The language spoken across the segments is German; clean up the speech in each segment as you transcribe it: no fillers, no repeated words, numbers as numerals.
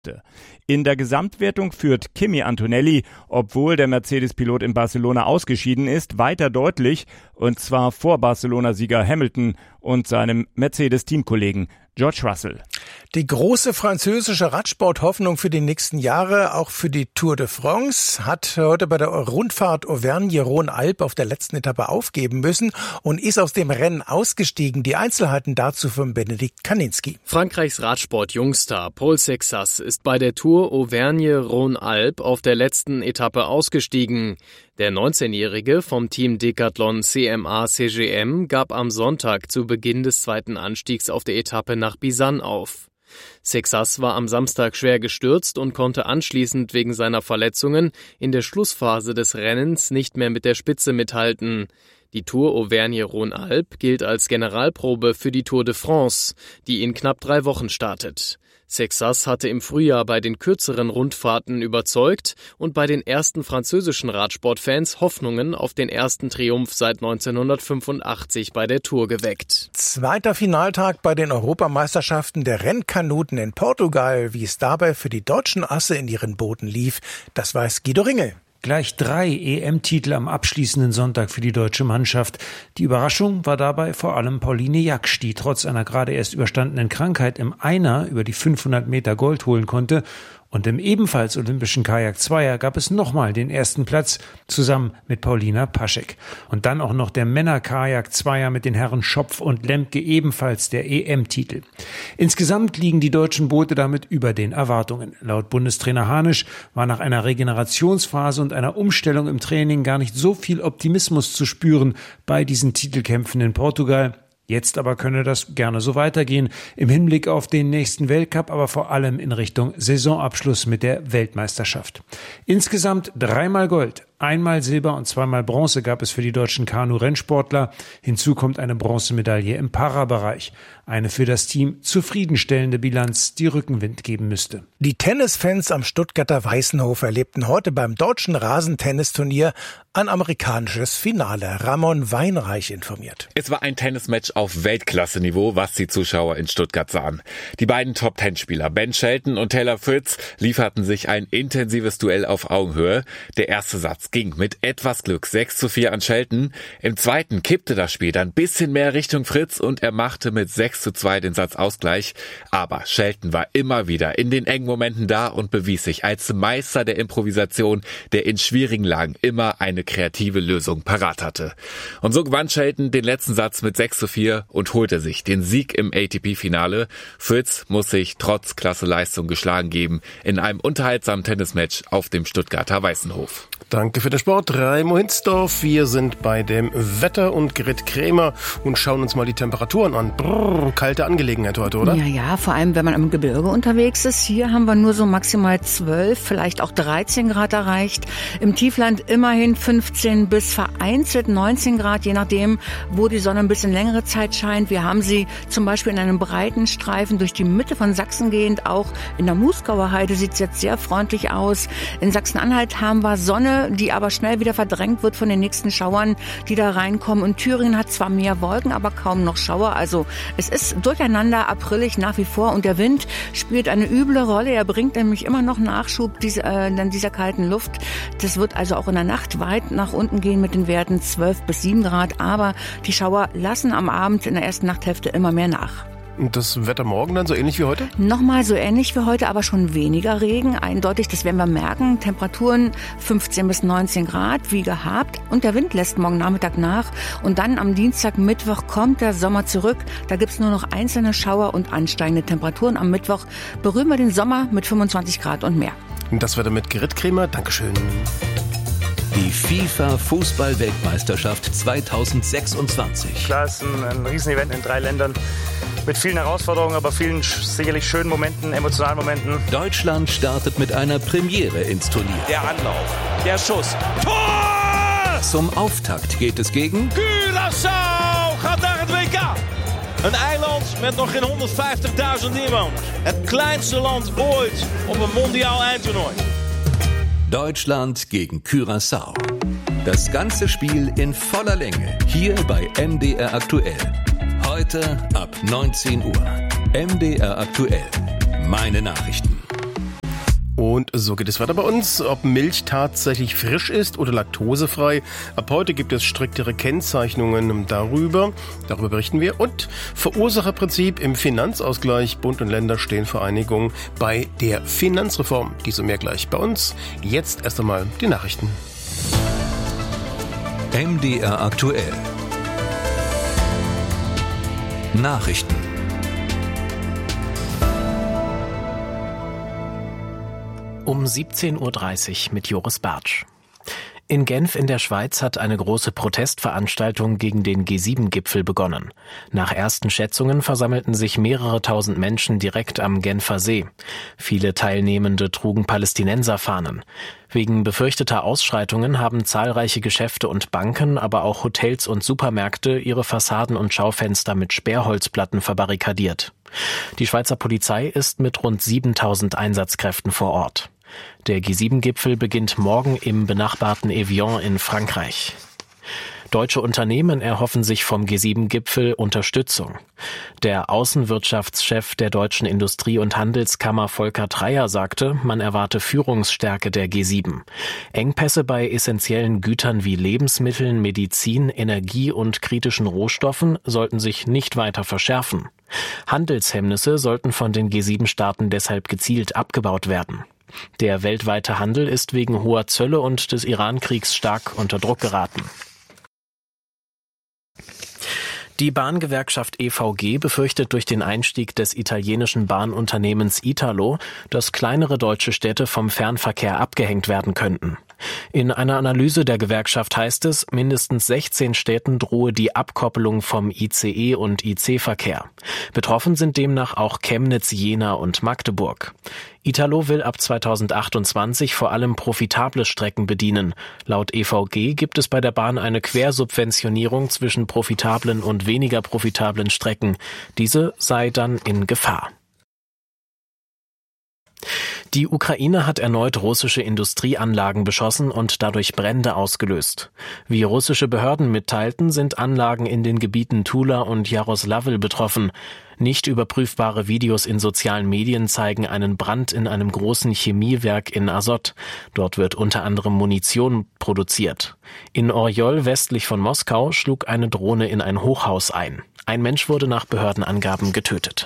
In der Gesamtwertung führt Kimi Antonelli, obwohl der Mercedes-Pilot in Barcelona ausgeschieden ist, weiter deutlich, und zwar vor Barcelona-Sieger Hamilton und seinem Mercedes-Teamkollegen George Russell. Die große französische Radsporthoffnung für die nächsten Jahre, auch für die Tour de France, hat heute bei der Rundfahrt Auvergne-Rhône-Alpes auf der letzten Etappe aufgeben müssen und ist aus dem Rennen ausgestiegen. Die Einzelheiten dazu von Benedikt Kaninski. Frankreichs Radsport-Jungstar Paul Sexas ist bei der Tour Auvergne-Rhône-Alpes auf der letzten Etappe ausgestiegen. Der 19-Jährige vom Team Decathlon CMA-CGM gab am Sonntag zu Beginn des zweiten Anstiegs auf der Etappe nach Bisan auf. Sexas war am Samstag schwer gestürzt und konnte anschließend wegen seiner Verletzungen in der Schlussphase des Rennens nicht mehr mit der Spitze mithalten. Die Tour Auvergne-Rhône-Alpes gilt als Generalprobe für die Tour de France, die in knapp 3 Wochen startet. Sexas hatte im Frühjahr bei den kürzeren Rundfahrten überzeugt und bei den ersten französischen Radsportfans Hoffnungen auf den ersten Triumph seit 1985 bei der Tour geweckt. Zweiter Finaltag bei den Europameisterschaften der Rennkanuten in Portugal. Wie es dabei für die deutschen Asse in ihren Booten lief, das weiß Guido Ringel. Gleich 3 EM-Titel am abschließenden Sonntag für die deutsche Mannschaft. Die Überraschung war dabei vor allem Pauline Jaksch, die trotz einer gerade erst überstandenen Krankheit im Einer über die 500 Meter Gold holen konnte. Und im ebenfalls olympischen Kajak-Zweier gab es nochmal den ersten Platz, zusammen mit Paulina Paschek. Und dann auch noch der Männer-Kajak-Zweier mit den Herren Schopf und Lemke, ebenfalls der EM-Titel. Insgesamt liegen die deutschen Boote damit über den Erwartungen. Laut Bundestrainer Hanisch war nach einer Regenerationsphase und einer Umstellung im Training gar nicht so viel Optimismus zu spüren bei diesen Titelkämpfen in Portugal. Jetzt aber könne das gerne so weitergehen, im Hinblick auf den nächsten Weltcup, aber vor allem in Richtung Saisonabschluss mit der Weltmeisterschaft. Insgesamt 3-mal Gold, 1-mal Silber und 2-mal Bronze gab es für die deutschen Kanu-Rennsportler. Hinzu kommt eine Bronzemedaille im Para-Bereich. Eine für das Team zufriedenstellende Bilanz, die Rückenwind geben müsste. Die Tennisfans am Stuttgarter Weißenhof erlebten heute beim deutschen Rasentennisturnier ein amerikanisches Finale. Ramon Weinreich informiert. Es war ein Tennismatch auf Weltklasse-Niveau, was die Zuschauer in Stuttgart sahen. Die beiden Top-10-Spieler Ben Shelton und Taylor Fritz lieferten sich ein intensives Duell auf Augenhöhe. Der erste Satz ging mit etwas Glück 6:4 an Shelton. Im zweiten kippte das Spiel dann ein bisschen mehr Richtung Fritz und er machte mit 6:2 den Satzausgleich. Aber Shelton war immer wieder in den engen Momenten da und bewies sich als Meister der Improvisation, der in schwierigen Lagen immer eine kreative Lösung parat hatte. Und so gewann Shelton den letzten Satz mit 6:4 und holte sich den Sieg im ATP-Finale. Fritz muss sich trotz Klasse-Leistung geschlagen geben in einem unterhaltsamen Tennismatch auf dem Stuttgarter Weißenhof. Danke für den Sport, Raimo Hinsdorf. Wir sind bei dem Wetter und Grit Krämer und schauen uns mal die Temperaturen an. Brrr, kalte Angelegenheit heute, oder? Ja, vor allem, wenn man im Gebirge unterwegs ist. Hier haben wir nur so maximal 12, vielleicht auch 13 Grad erreicht. Im Tiefland immerhin 15 bis vereinzelt 19 Grad, je nachdem, wo die Sonne ein bisschen längere Zeit scheint. Wir haben sie zum Beispiel in einem breiten Streifen durch die Mitte von Sachsen gehend. Auch in der Muskauer Heide sieht es jetzt sehr freundlich aus. In Sachsen-Anhalt haben wir Sonne, die aber schnell wieder verdrängt wird von den nächsten Schauern, die da reinkommen. Und Thüringen hat zwar mehr Wolken, aber kaum noch Schauer. Also es ist durcheinander aprillig nach wie vor. Und der Wind spielt eine üble Rolle. Er bringt nämlich immer noch Nachschub dieser kalten Luft. Das wird also auch in der Nacht weit nach unten gehen mit den Werten 12 bis 7 Grad. Aber die Schauer lassen am Abend in der ersten Nachthälfte immer mehr nach. Und das Wetter morgen dann so ähnlich wie heute? Nochmal so ähnlich wie heute, aber schon weniger Regen. Eindeutig, das werden wir merken. Temperaturen 15 bis 19 Grad, wie gehabt. Und der Wind lässt morgen Nachmittag nach. Und dann am Dienstag, Mittwoch kommt der Sommer zurück. Da gibt's nur noch einzelne Schauer und ansteigende Temperaturen. Am Mittwoch berühren wir den Sommer mit 25 Grad und mehr. Und das Wetter mit Grit Krämer. Dankeschön. Die FIFA-Fußball-Weltmeisterschaft 2026. Klar, es ist ein Riesenevent in 3 Ländern mit vielen Herausforderungen, aber vielen sicherlich schönen Momenten, emotionalen Momenten. Deutschland startet mit einer Premiere ins Turnier. Der Anlauf, der Schuss, Tor! Zum Auftakt geht es gegen Curaçao gaat naar het WK. Een eiland met nog geen 150.000 inwoners. Het kleinste land ooit op een mondiaal eindtoernooi. Deutschland gegen Curaçao. Das ganze Spiel in voller Länge, hier bei MDR Aktuell. Heute ab 19 Uhr. MDR Aktuell. Meine Nachrichten. Und so geht es weiter bei uns. Ob Milch tatsächlich frisch ist oder laktosefrei. Ab heute gibt es striktere Kennzeichnungen darüber. Darüber berichten wir. Und Verursacherprinzip im Finanzausgleich. Bund und Länder stehen für Einigung bei der Finanzreform. Dies und mehr gleich bei uns. Jetzt erst einmal die Nachrichten. MDR aktuell. Nachrichten. Um 17.30 Uhr mit Joris Bartsch. In Genf in der Schweiz hat eine große Protestveranstaltung gegen den G7-Gipfel begonnen. Nach ersten Schätzungen versammelten sich mehrere tausend Menschen direkt am Genfer See. Viele Teilnehmende trugen Palästinenserfahnen. Wegen befürchteter Ausschreitungen haben zahlreiche Geschäfte und Banken, aber auch Hotels und Supermärkte ihre Fassaden und Schaufenster mit Sperrholzplatten verbarrikadiert. Die Schweizer Polizei ist mit rund 7000 Einsatzkräften vor Ort. Der G7-Gipfel beginnt morgen im benachbarten Evian in Frankreich. Deutsche Unternehmen erhoffen sich vom G7-Gipfel Unterstützung. Der Außenwirtschaftschef der Deutschen Industrie- und Handelskammer Volker Treyer sagte, man erwarte Führungsstärke der G7. Engpässe bei essentiellen Gütern wie Lebensmitteln, Medizin, Energie und kritischen Rohstoffen sollten sich nicht weiter verschärfen. Handelshemmnisse sollten von den G7-Staaten deshalb gezielt abgebaut werden. Der weltweite Handel ist wegen hoher Zölle und des Iran-Kriegs stark unter Druck geraten. Die Bahngewerkschaft EVG befürchtet durch den Einstieg des italienischen Bahnunternehmens Italo, dass kleinere deutsche Städte vom Fernverkehr abgehängt werden könnten. In einer Analyse der Gewerkschaft heißt es, mindestens 16 Städten drohe die Abkoppelung vom ICE- und IC-Verkehr. Betroffen sind demnach auch Chemnitz, Jena und Magdeburg. Italo will ab 2028 vor allem profitable Strecken bedienen. Laut EVG gibt es bei der Bahn eine Quersubventionierung zwischen profitablen und weniger profitablen Strecken. Diese sei dann in Gefahr. Die Ukraine hat erneut russische Industrieanlagen beschossen und dadurch Brände ausgelöst. Wie russische Behörden mitteilten, sind Anlagen in den Gebieten Tula und Jaroslavl betroffen. Nicht überprüfbare Videos in sozialen Medien zeigen einen Brand in einem großen Chemiewerk in Azot. Dort wird unter anderem Munition produziert. In Orjol westlich von Moskau schlug eine Drohne in ein Hochhaus ein. Ein Mensch wurde nach Behördenangaben getötet.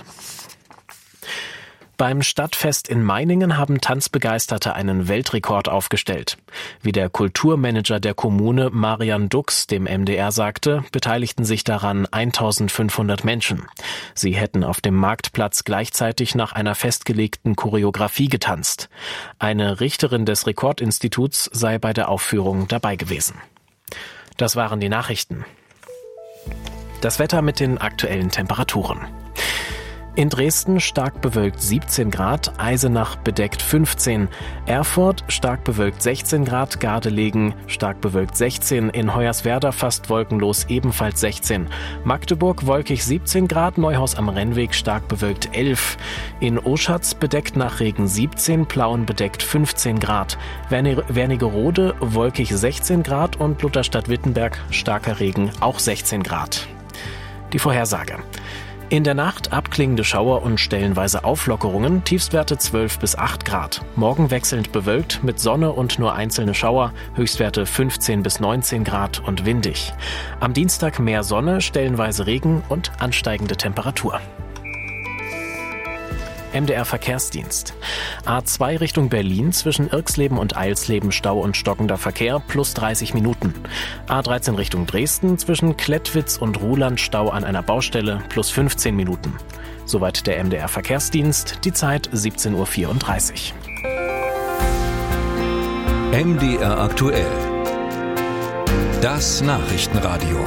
Beim Stadtfest in Meiningen haben Tanzbegeisterte einen Weltrekord aufgestellt. Wie der Kulturmanager der Kommune Marian Dux dem MDR sagte, beteiligten sich daran 1500 Menschen. Sie hätten auf dem Marktplatz gleichzeitig nach einer festgelegten Choreografie getanzt. Eine Richterin des Rekordinstituts sei bei der Aufführung dabei gewesen. Das waren die Nachrichten. Das Wetter mit den aktuellen Temperaturen. In Dresden stark bewölkt 17 Grad, Eisenach bedeckt 15, Erfurt stark bewölkt 16 Grad, Gardelegen stark bewölkt 16, in Hoyerswerda fast wolkenlos ebenfalls 16, Magdeburg wolkig 17 Grad, Neuhaus am Rennweg stark bewölkt 11, in Oschatz bedeckt nach Regen 17, Plauen bedeckt 15 Grad, Wernigerode wolkig 16 Grad und Lutherstadt-Wittenberg starker Regen auch 16 Grad. Die Vorhersage. In der Nacht abklingende Schauer und stellenweise Auflockerungen, Tiefstwerte 12 bis 8 Grad. Morgen wechselnd bewölkt mit Sonne und nur einzelne Schauer, Höchstwerte 15 bis 19 Grad und windig. Am Dienstag mehr Sonne, stellenweise Regen und ansteigende Temperatur. MDR Verkehrsdienst. A2 Richtung Berlin zwischen Irxleben und Eilsleben Stau und stockender Verkehr plus 30 Minuten. A13 Richtung Dresden zwischen Klettwitz und Ruhland Stau an einer Baustelle plus 15 Minuten. Soweit der MDR Verkehrsdienst, die Zeit 17.34 Uhr. MDR aktuell. Das Nachrichtenradio.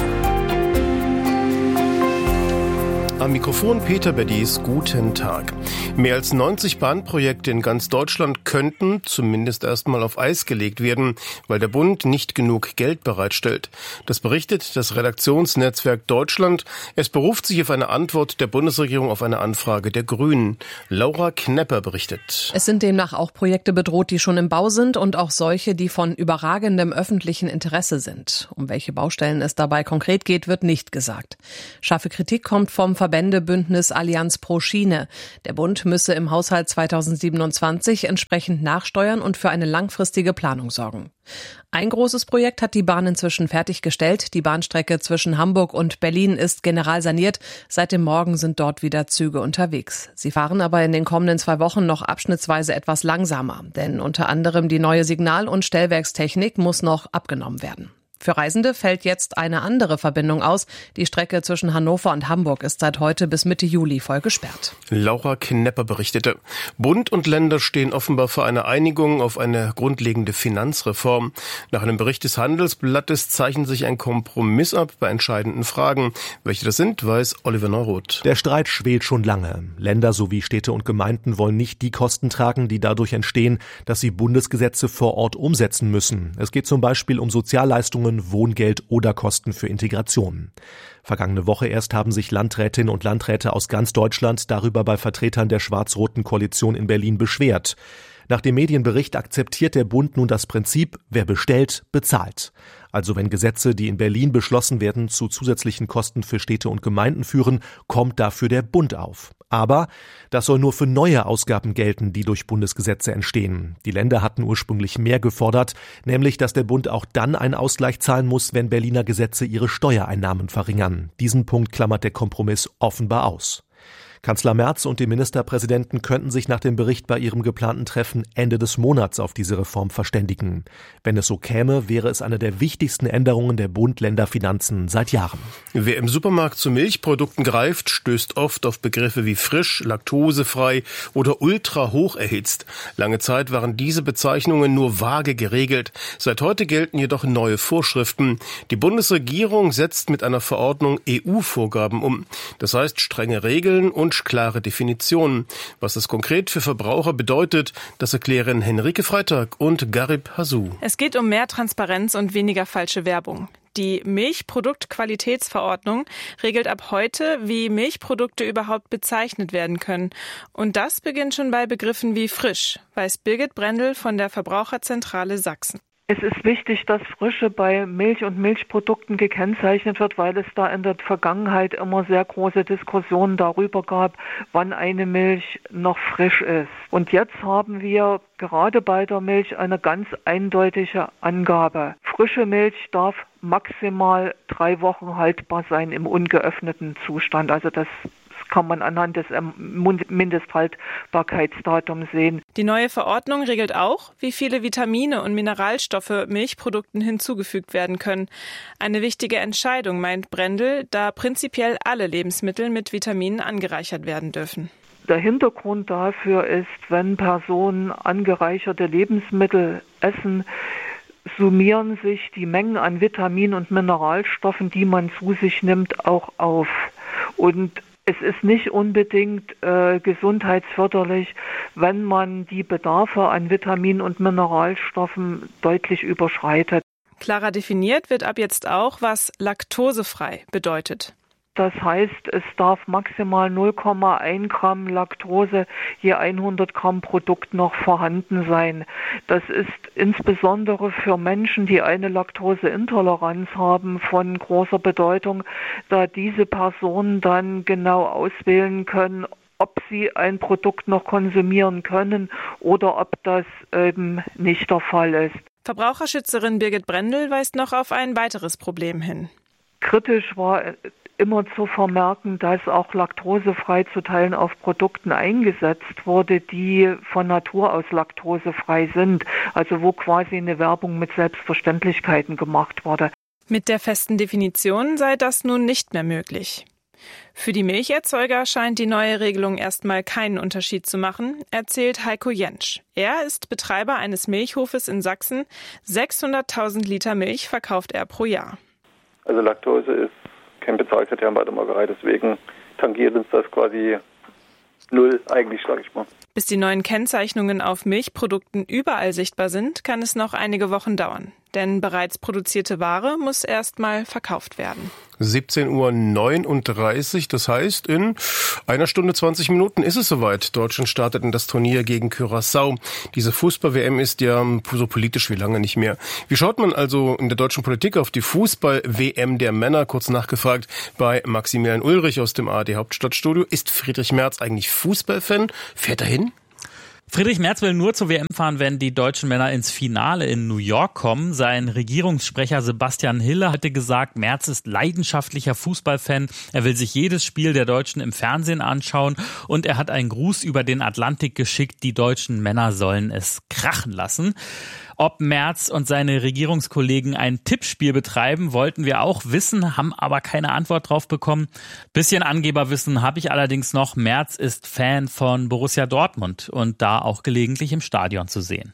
Am Mikrofon Peter Beddies, guten Tag. Mehr als 90 Bahnprojekte in ganz Deutschland könnten zumindest erstmal auf Eis gelegt werden, weil der Bund nicht genug Geld bereitstellt. Das berichtet das Redaktionsnetzwerk Deutschland. Es beruft sich auf eine Antwort der Bundesregierung auf eine Anfrage der Grünen. Laura Knepper berichtet. Es sind demnach auch Projekte bedroht, die schon im Bau sind und auch solche, die von überragendem öffentlichen Interesse sind. Um welche Baustellen es dabei konkret geht, wird nicht gesagt. Scharfe Kritik kommt vom Verband Verbändebündnis Allianz pro Schiene. Der Bund müsse im Haushalt 2027 entsprechend nachsteuern und für eine langfristige Planung sorgen. Ein großes Projekt hat die Bahn inzwischen fertiggestellt. Die Bahnstrecke zwischen Hamburg und Berlin ist generalsaniert. Seit dem Morgen sind dort wieder Züge unterwegs. Sie fahren aber in den kommenden 2 Wochen noch abschnittsweise etwas langsamer. Denn unter anderem die neue Signal- und Stellwerkstechnik muss noch abgenommen werden. Für Reisende fällt jetzt eine andere Verbindung aus. Die Strecke zwischen Hannover und Hamburg ist seit heute bis Mitte Juli voll gesperrt. Laura Knepper berichtete. Bund und Länder stehen offenbar vor einer Einigung auf eine grundlegende Finanzreform. Nach einem Bericht des Handelsblattes zeichnet sich ein Kompromiss ab bei entscheidenden Fragen. Welche das sind, weiß Oliver Neuroth. Der Streit schwelt schon lange. Länder sowie Städte und Gemeinden wollen nicht die Kosten tragen, die dadurch entstehen, dass sie Bundesgesetze vor Ort umsetzen müssen. Es geht zum Beispiel um Sozialleistungen, Wohngeld oder Kosten für Integration. Vergangene Woche erst haben sich Landrätinnen und Landräte aus ganz Deutschland darüber bei Vertretern der schwarz-roten Koalition in Berlin beschwert. Nach dem Medienbericht akzeptiert der Bund nun das Prinzip, wer bestellt, bezahlt. Also wenn Gesetze, die in Berlin beschlossen werden, zu zusätzlichen Kosten für Städte und Gemeinden führen, kommt dafür der Bund auf. Aber das soll nur für neue Ausgaben gelten, die durch Bundesgesetze entstehen. Die Länder hatten ursprünglich mehr gefordert, nämlich dass der Bund auch dann einen Ausgleich zahlen muss, wenn Berliner Gesetze ihre Steuereinnahmen verringern. Diesen Punkt klammert der Kompromiss offenbar aus. Kanzler Merz und die Ministerpräsidenten könnten sich nach dem Bericht bei ihrem geplanten Treffen Ende des Monats auf diese Reform verständigen. Wenn es so käme, wäre es eine der wichtigsten Änderungen der Bund-Länder-Finanzen seit Jahren. Wer im Supermarkt zu Milchprodukten greift, stößt oft auf Begriffe wie frisch, laktosefrei oder ultra hoch erhitzt. Lange Zeit waren diese Bezeichnungen nur vage geregelt. Seit heute gelten jedoch neue Vorschriften. Die Bundesregierung setzt mit einer Verordnung EU-Vorgaben um. Das heißt strenge Regeln und klare Definitionen. Was das konkret für Verbraucher bedeutet, das erklären Henrike Freitag und Garib Hasu. Es geht um mehr Transparenz und weniger falsche Werbung. Die Milchproduktqualitätsverordnung regelt ab heute, wie Milchprodukte überhaupt bezeichnet werden können. Und das beginnt schon bei Begriffen wie frisch, weiß Birgit Brendel von der Verbraucherzentrale Sachsen. Es ist wichtig, dass Frische bei Milch und Milchprodukten gekennzeichnet wird, weil es da in der Vergangenheit immer sehr große Diskussionen darüber gab, wann eine Milch noch frisch ist. Und jetzt haben wir gerade bei der Milch eine ganz eindeutige Angabe. Frische Milch darf maximal 3 Wochen haltbar sein im ungeöffneten Zustand. Also das kann man anhand des Mindesthaltbarkeitsdatums sehen. Die neue Verordnung regelt auch, wie viele Vitamine und Mineralstoffe Milchprodukten hinzugefügt werden können. Eine wichtige Entscheidung, meint Brendel, da prinzipiell alle Lebensmittel mit Vitaminen angereichert werden dürfen. Der Hintergrund dafür ist, wenn Personen angereicherte Lebensmittel essen, summieren sich die Mengen an Vitaminen und Mineralstoffen, die man zu sich nimmt, auch auf. Und es ist nicht unbedingt gesundheitsförderlich, wenn man die Bedarfe an Vitaminen und Mineralstoffen deutlich überschreitet. Klarer definiert wird ab jetzt auch, was laktosefrei bedeutet. Das heißt, es darf maximal 0,1 Gramm Laktose je 100 Gramm Produkt noch vorhanden sein. Das ist insbesondere für Menschen, die eine Laktoseintoleranz haben, von großer Bedeutung, da diese Personen dann genau auswählen können, ob sie ein Produkt noch konsumieren können oder ob das eben nicht der Fall ist. Verbraucherschützerin Birgit Brendel weist noch auf ein weiteres Problem hin. Kritisch war immer zu vermerken, dass auch laktosefrei zu Teilen auf Produkten eingesetzt wurde, die von Natur aus laktosefrei sind, also wo quasi eine Werbung mit Selbstverständlichkeiten gemacht wurde. Mit der festen Definition sei das nun nicht mehr möglich. Für die Milcherzeuger scheint die neue Regelung erstmal keinen Unterschied zu machen, erzählt Heiko Jentsch. Er ist Betreiber eines Milchhofes in Sachsen. 600.000 Liter Milch verkauft er pro Jahr. Also Laktose ist kein Bezahlkriterium bei der Molkerei, deswegen tangiert uns das quasi null eigentlich, sage ich mal. Bis die neuen Kennzeichnungen auf Milchprodukten überall sichtbar sind, kann es noch einige Wochen dauern. Denn bereits produzierte Ware muss erstmal verkauft werden. 17:39 Uhr, das heißt, in 1 Stunde 20 Minuten ist es soweit. Deutschland startet in das Turnier gegen Curaçao. Diese Fußball-WM ist ja so politisch wie lange nicht mehr. Wie schaut man also in der deutschen Politik auf die Fußball-WM der Männer? Kurz nachgefragt bei Maximilian Ulrich aus dem ARD Hauptstadtstudio. Ist Friedrich Merz eigentlich Fußballfan? Fährt er hin? Friedrich Merz will nur zur WM fahren, wenn die deutschen Männer ins Finale in New York kommen. Sein Regierungssprecher Sebastian Hille hatte gesagt, Merz ist leidenschaftlicher Fußballfan. Er will sich jedes Spiel der Deutschen im Fernsehen anschauen und er hat einen Gruß über den Atlantik geschickt. Die deutschen Männer sollen es krachen lassen. Ob Merz und seine Regierungskollegen ein Tippspiel betreiben, wollten wir auch wissen, haben aber keine Antwort drauf bekommen. Bisschen Angeberwissen habe ich allerdings noch. Merz ist Fan von Borussia Dortmund und da auch gelegentlich im Stadion zu sehen.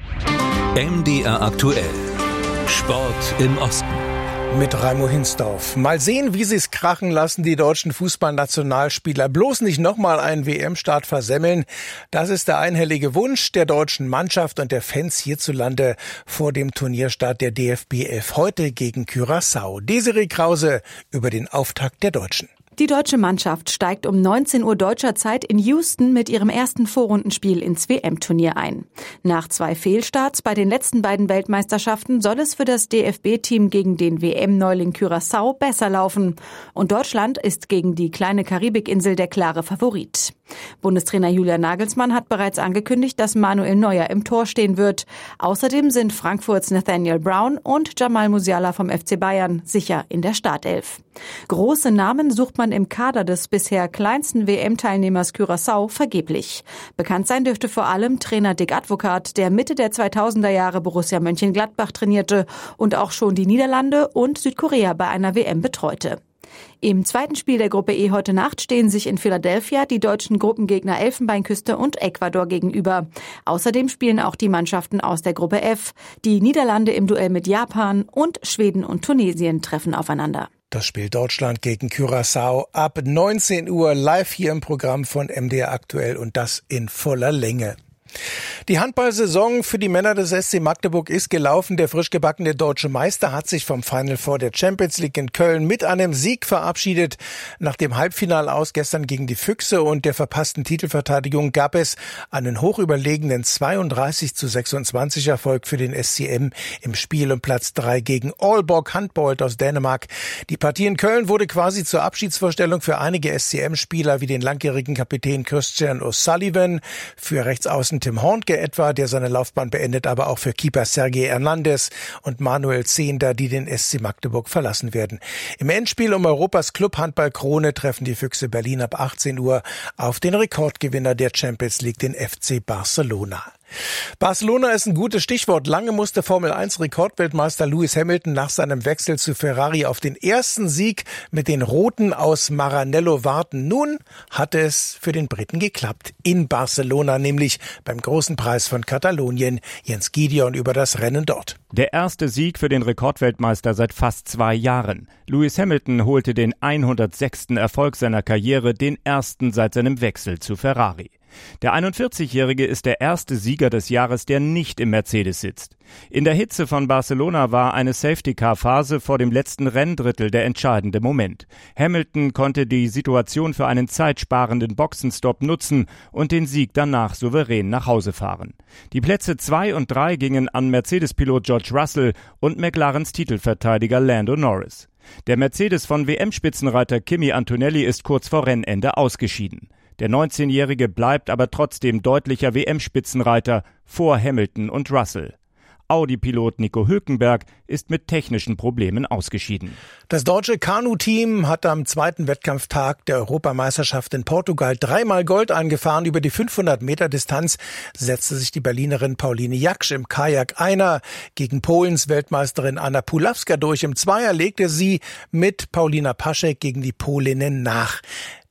MDR aktuell. Sport im Osten. Mit Raimo Hinsdorf. Mal sehen, wie sie es krachen lassen, die deutschen Fußballnationalspieler. Bloß nicht nochmal einen WM-Start versemmeln. Das ist der einhellige Wunsch der deutschen Mannschaft und der Fans hierzulande vor dem Turnierstart der DFB 11 heute gegen Curaçao. Desiree Krause über den Auftakt der Deutschen. Die deutsche Mannschaft steigt um 19 Uhr deutscher Zeit in Houston mit ihrem ersten Vorrundenspiel ins WM-Turnier ein. Nach 2 Fehlstarts bei den letzten beiden Weltmeisterschaften soll es für das DFB-Team gegen den WM-Neuling Curaçao besser laufen. Und Deutschland ist gegen die kleine Karibikinsel der klare Favorit. Bundestrainer Julian Nagelsmann hat bereits angekündigt, dass Manuel Neuer im Tor stehen wird. Außerdem sind Frankfurts Nathaniel Brown und Jamal Musiala vom FC Bayern sicher in der Startelf. Große Namen sucht man im Kader des bisher kleinsten WM-Teilnehmers Curaçao vergeblich. Bekannt sein dürfte vor allem Trainer Dick Advocaat, der Mitte der 2000er Jahre Borussia Mönchengladbach trainierte und auch schon die Niederlande und Südkorea bei einer WM betreute. Im zweiten Spiel der Gruppe E heute Nacht stehen sich in Philadelphia die deutschen Gruppengegner Elfenbeinküste und Ecuador gegenüber. Außerdem spielen auch die Mannschaften aus der Gruppe F. Die Niederlande im Duell mit Japan und Schweden und Tunesien treffen aufeinander. Das Spiel Deutschland gegen Curaçao ab 19 Uhr live hier im Programm von MDR aktuell und das in voller Länge. Die Handballsaison für die Männer des SC Magdeburg ist gelaufen. Der frisch gebackene deutsche Meister hat sich vom Final Four der Champions League in Köln mit einem Sieg verabschiedet. Nach dem Halbfinale aus gestern gegen die Füchse und der verpassten Titelverteidigung gab es einen hochüberlegenen 32:26 Erfolg für den SCM im Spiel um Platz 3 gegen Aalborg Handball aus Dänemark. Die Partie in Köln wurde quasi zur Abschiedsvorstellung für einige SCM-Spieler wie den langjährigen Kapitän Christian O'Sullivan, für Rechtsaußen Tim Hornke etwa, der seine Laufbahn beendet, aber auch für Keeper Sergei Hernandez und Manuel Zehnder, die den SC Magdeburg verlassen werden. Im Endspiel um Europas Club-Handball-Krone treffen die Füchse Berlin ab 18 Uhr auf den Rekordgewinner der Champions League, den FC Barcelona. Barcelona ist ein gutes Stichwort. Lange musste Formel-1-Rekordweltmeister Lewis Hamilton nach seinem Wechsel zu Ferrari auf den ersten Sieg mit den Roten aus Maranello warten. Nun hat es für den Briten geklappt. In Barcelona, nämlich beim großen Preis von Katalonien. Jens Gideon über das Rennen dort. Der erste Sieg für den Rekordweltmeister seit fast 2 Jahren. Lewis Hamilton holte den 106. Erfolg seiner Karriere, den ersten seit seinem Wechsel zu Ferrari. Der 41-Jährige ist der erste Sieger des Jahres, der nicht im Mercedes sitzt. In der Hitze von Barcelona war eine Safety-Car-Phase vor dem letzten Renndrittel der entscheidende Moment. Hamilton konnte die Situation für einen zeitsparenden Boxenstopp nutzen und den Sieg danach souverän nach Hause fahren. Die Plätze 2 und 3 gingen an Mercedes-Pilot George Russell und McLarens Titelverteidiger Lando Norris. Der Mercedes von WM-Spitzenreiter Kimi Antonelli ist kurz vor Rennende ausgeschieden. Der 19-Jährige bleibt aber trotzdem deutlicher WM-Spitzenreiter vor Hamilton und Russell. Audi-Pilot Nico Hülkenberg ist mit technischen Problemen ausgeschieden. Das deutsche Kanu-Team hat am zweiten Wettkampftag der Europameisterschaft in Portugal 3-mal Gold eingefahren. Über die 500 Meter Distanz setzte sich die Berlinerin Pauline Jaksch im Kajak Einer gegen Polens Weltmeisterin Anna Pulawska durch. Im Zweier legte sie mit Paulina Paschek gegen die Polinnen nach.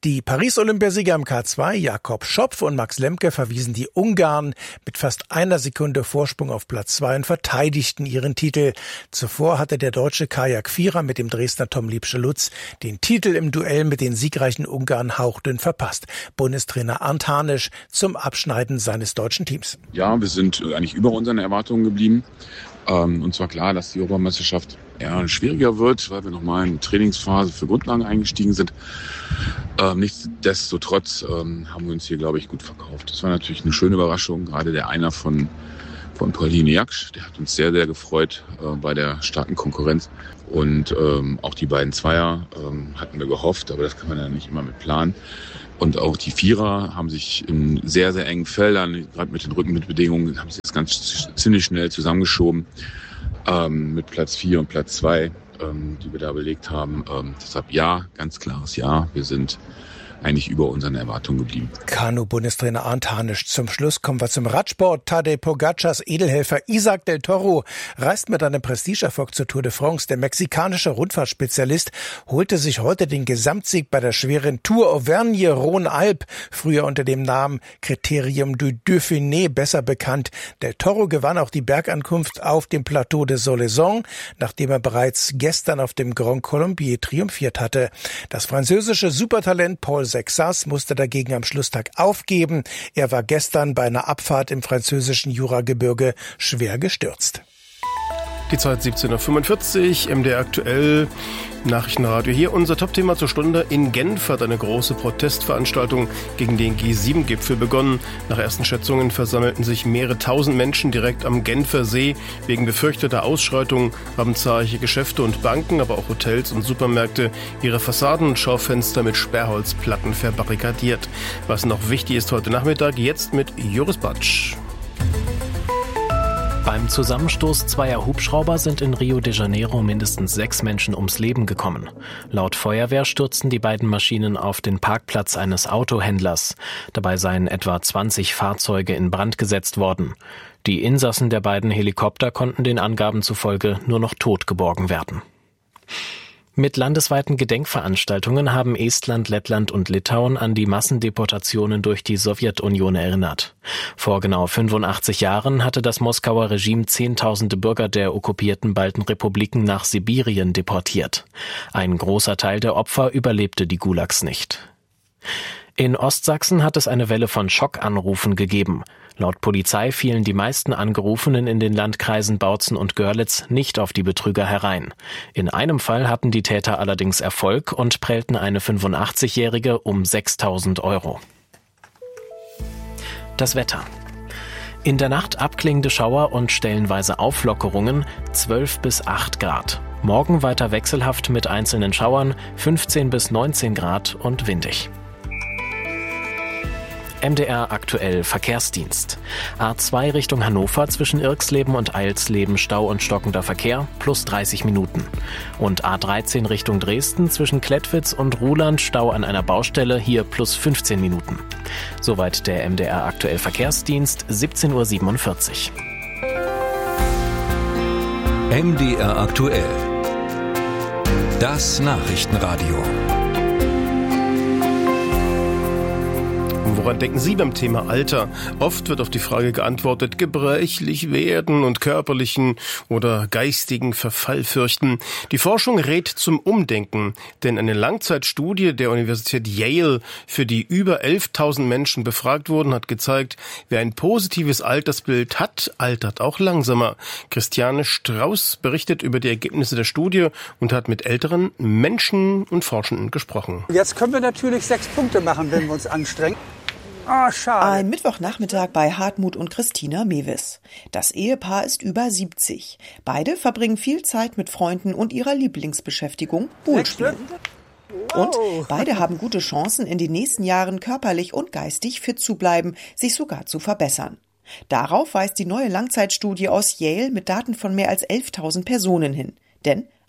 Die Paris-Olympiasieger im K2, Jakob Schopf und Max Lemke, verwiesen die Ungarn mit fast einer Sekunde Vorsprung auf Platz 2 und verteidigten ihren Titel. Zuvor hatte der deutsche Kajak-Vierer mit dem Dresdner Tom Liebsche-Lutz den Titel im Duell mit den siegreichen Ungarn hauchdünn verpasst. Bundestrainer Arndt Harnisch zum Abschneiden seines deutschen Teams. Ja, wir sind eigentlich über unseren Erwartungen geblieben. Und zwar klar, dass die Europameisterschaft eher schwieriger wird, weil wir nochmal in Trainingsphase für Grundlagen eingestiegen sind. Nichtsdestotrotz haben wir uns hier, glaube ich, gut verkauft. Das war natürlich eine schöne Überraschung. Gerade der Einer von Pauline Jaksch, der hat uns sehr, sehr gefreut bei der starken Konkurrenz. Und auch die beiden Zweier hatten wir gehofft, aber das kann man ja nicht immer mit planen. Und auch die Vierer haben sich in sehr, sehr engen Feldern, gerade mit den Rückenbedingungen, haben sich das ganz ziemlich schnell zusammengeschoben mit Platz 4 und Platz 2, die wir da belegt haben. Deshalb ja, ganz klares Ja, wir sind eigentlich über unseren Erwartungen geblieben. Kanu-Bundestrainer Arndt Harnisch. Zum Schluss kommen wir zum Radsport. Tadej Pogacars Edelhelfer Isaac del Toro reist mit einem Prestigeerfolg zur Tour de France. Der mexikanische Rundfahrtspezialist holte sich heute den Gesamtsieg bei der schweren Tour Auvergne-Rhône-Alpes, früher unter dem Namen Critérium du Dauphiné besser bekannt. Del Toro gewann auch die Bergankunft auf dem Plateau de Soleilson, nachdem er bereits gestern auf dem Grand Colombier triumphiert hatte. Das französische Supertalent Paul Sexas musste dagegen am Schlusstag aufgeben. Er war gestern bei einer Abfahrt im französischen Juragebirge schwer gestürzt. Die Zeit 17.45 Uhr, MDR aktuell, Nachrichtenradio. Hier unser Topthema zur Stunde. In Genf hat eine große Protestveranstaltung gegen den G7-Gipfel begonnen. Nach ersten Schätzungen versammelten sich mehrere tausend Menschen direkt am Genfer See. Wegen befürchteter Ausschreitungen haben zahlreiche Geschäfte und Banken, aber auch Hotels und Supermärkte ihre Fassaden und Schaufenster mit Sperrholzplatten verbarrikadiert. Was noch wichtig ist heute Nachmittag, jetzt mit Joris Batsch. Beim Zusammenstoß zweier Hubschrauber sind in Rio de Janeiro mindestens 6 Menschen ums Leben gekommen. Laut Feuerwehr stürzten die beiden Maschinen auf den Parkplatz eines Autohändlers. Dabei seien etwa 20 Fahrzeuge in Brand gesetzt worden. Die Insassen der beiden Helikopter konnten den Angaben zufolge nur noch tot geborgen werden. Mit landesweiten Gedenkveranstaltungen haben Estland, Lettland und Litauen an die Massendeportationen durch die Sowjetunion erinnert. Vor genau 85 Jahren hatte das Moskauer Regime Zehntausende Bürger der okkupierten balten Republiken nach Sibirien deportiert. Ein großer Teil der Opfer überlebte die Gulags nicht. In Ostsachsen hat es eine Welle von Schockanrufen gegeben. Laut Polizei fielen die meisten Angerufenen in den Landkreisen Bautzen und Görlitz nicht auf die Betrüger herein. In einem Fall hatten die Täter allerdings Erfolg und prellten eine 85-Jährige um 6.000 €. Das Wetter. In der Nacht abklingende Schauer und stellenweise Auflockerungen, 12 bis 8 Grad. Morgen weiter wechselhaft mit einzelnen Schauern, 15 bis 19 Grad und windig. MDR aktuell Verkehrsdienst. A2 Richtung Hannover zwischen Irxleben und Eilsleben Stau und stockender Verkehr plus 30 Minuten. Und A13 Richtung Dresden zwischen Klettwitz und Ruhland Stau an einer Baustelle, hier plus 15 Minuten. Soweit der MDR aktuell Verkehrsdienst, 17.47 Uhr. MDR aktuell. Das Nachrichtenradio. Woran denken Sie beim Thema Alter? Oft wird auf die Frage geantwortet, gebrechlich werden und körperlichen oder geistigen Verfall fürchten. Die Forschung rät zum Umdenken, denn eine Langzeitstudie der Universität Yale, für die über 11.000 Menschen befragt wurden, hat gezeigt, wer ein positives Altersbild hat, altert auch langsamer. Christiane Strauß berichtet über die Ergebnisse der Studie und hat mit älteren Menschen und Forschenden gesprochen. Jetzt können wir natürlich 6 Punkte machen, wenn wir uns anstrengen. Oh, schade. Ein Mittwochnachmittag bei Hartmut und Christina Mewis. Das Ehepaar ist über 70. Beide verbringen viel Zeit mit Freunden und ihrer Lieblingsbeschäftigung, Poolspielen. Und beide haben gute Chancen, in den nächsten Jahren körperlich und geistig fit zu bleiben, sich sogar zu verbessern. Darauf weist die neue Langzeitstudie aus Yale mit Daten von mehr als 11.000 Personen hin. Denn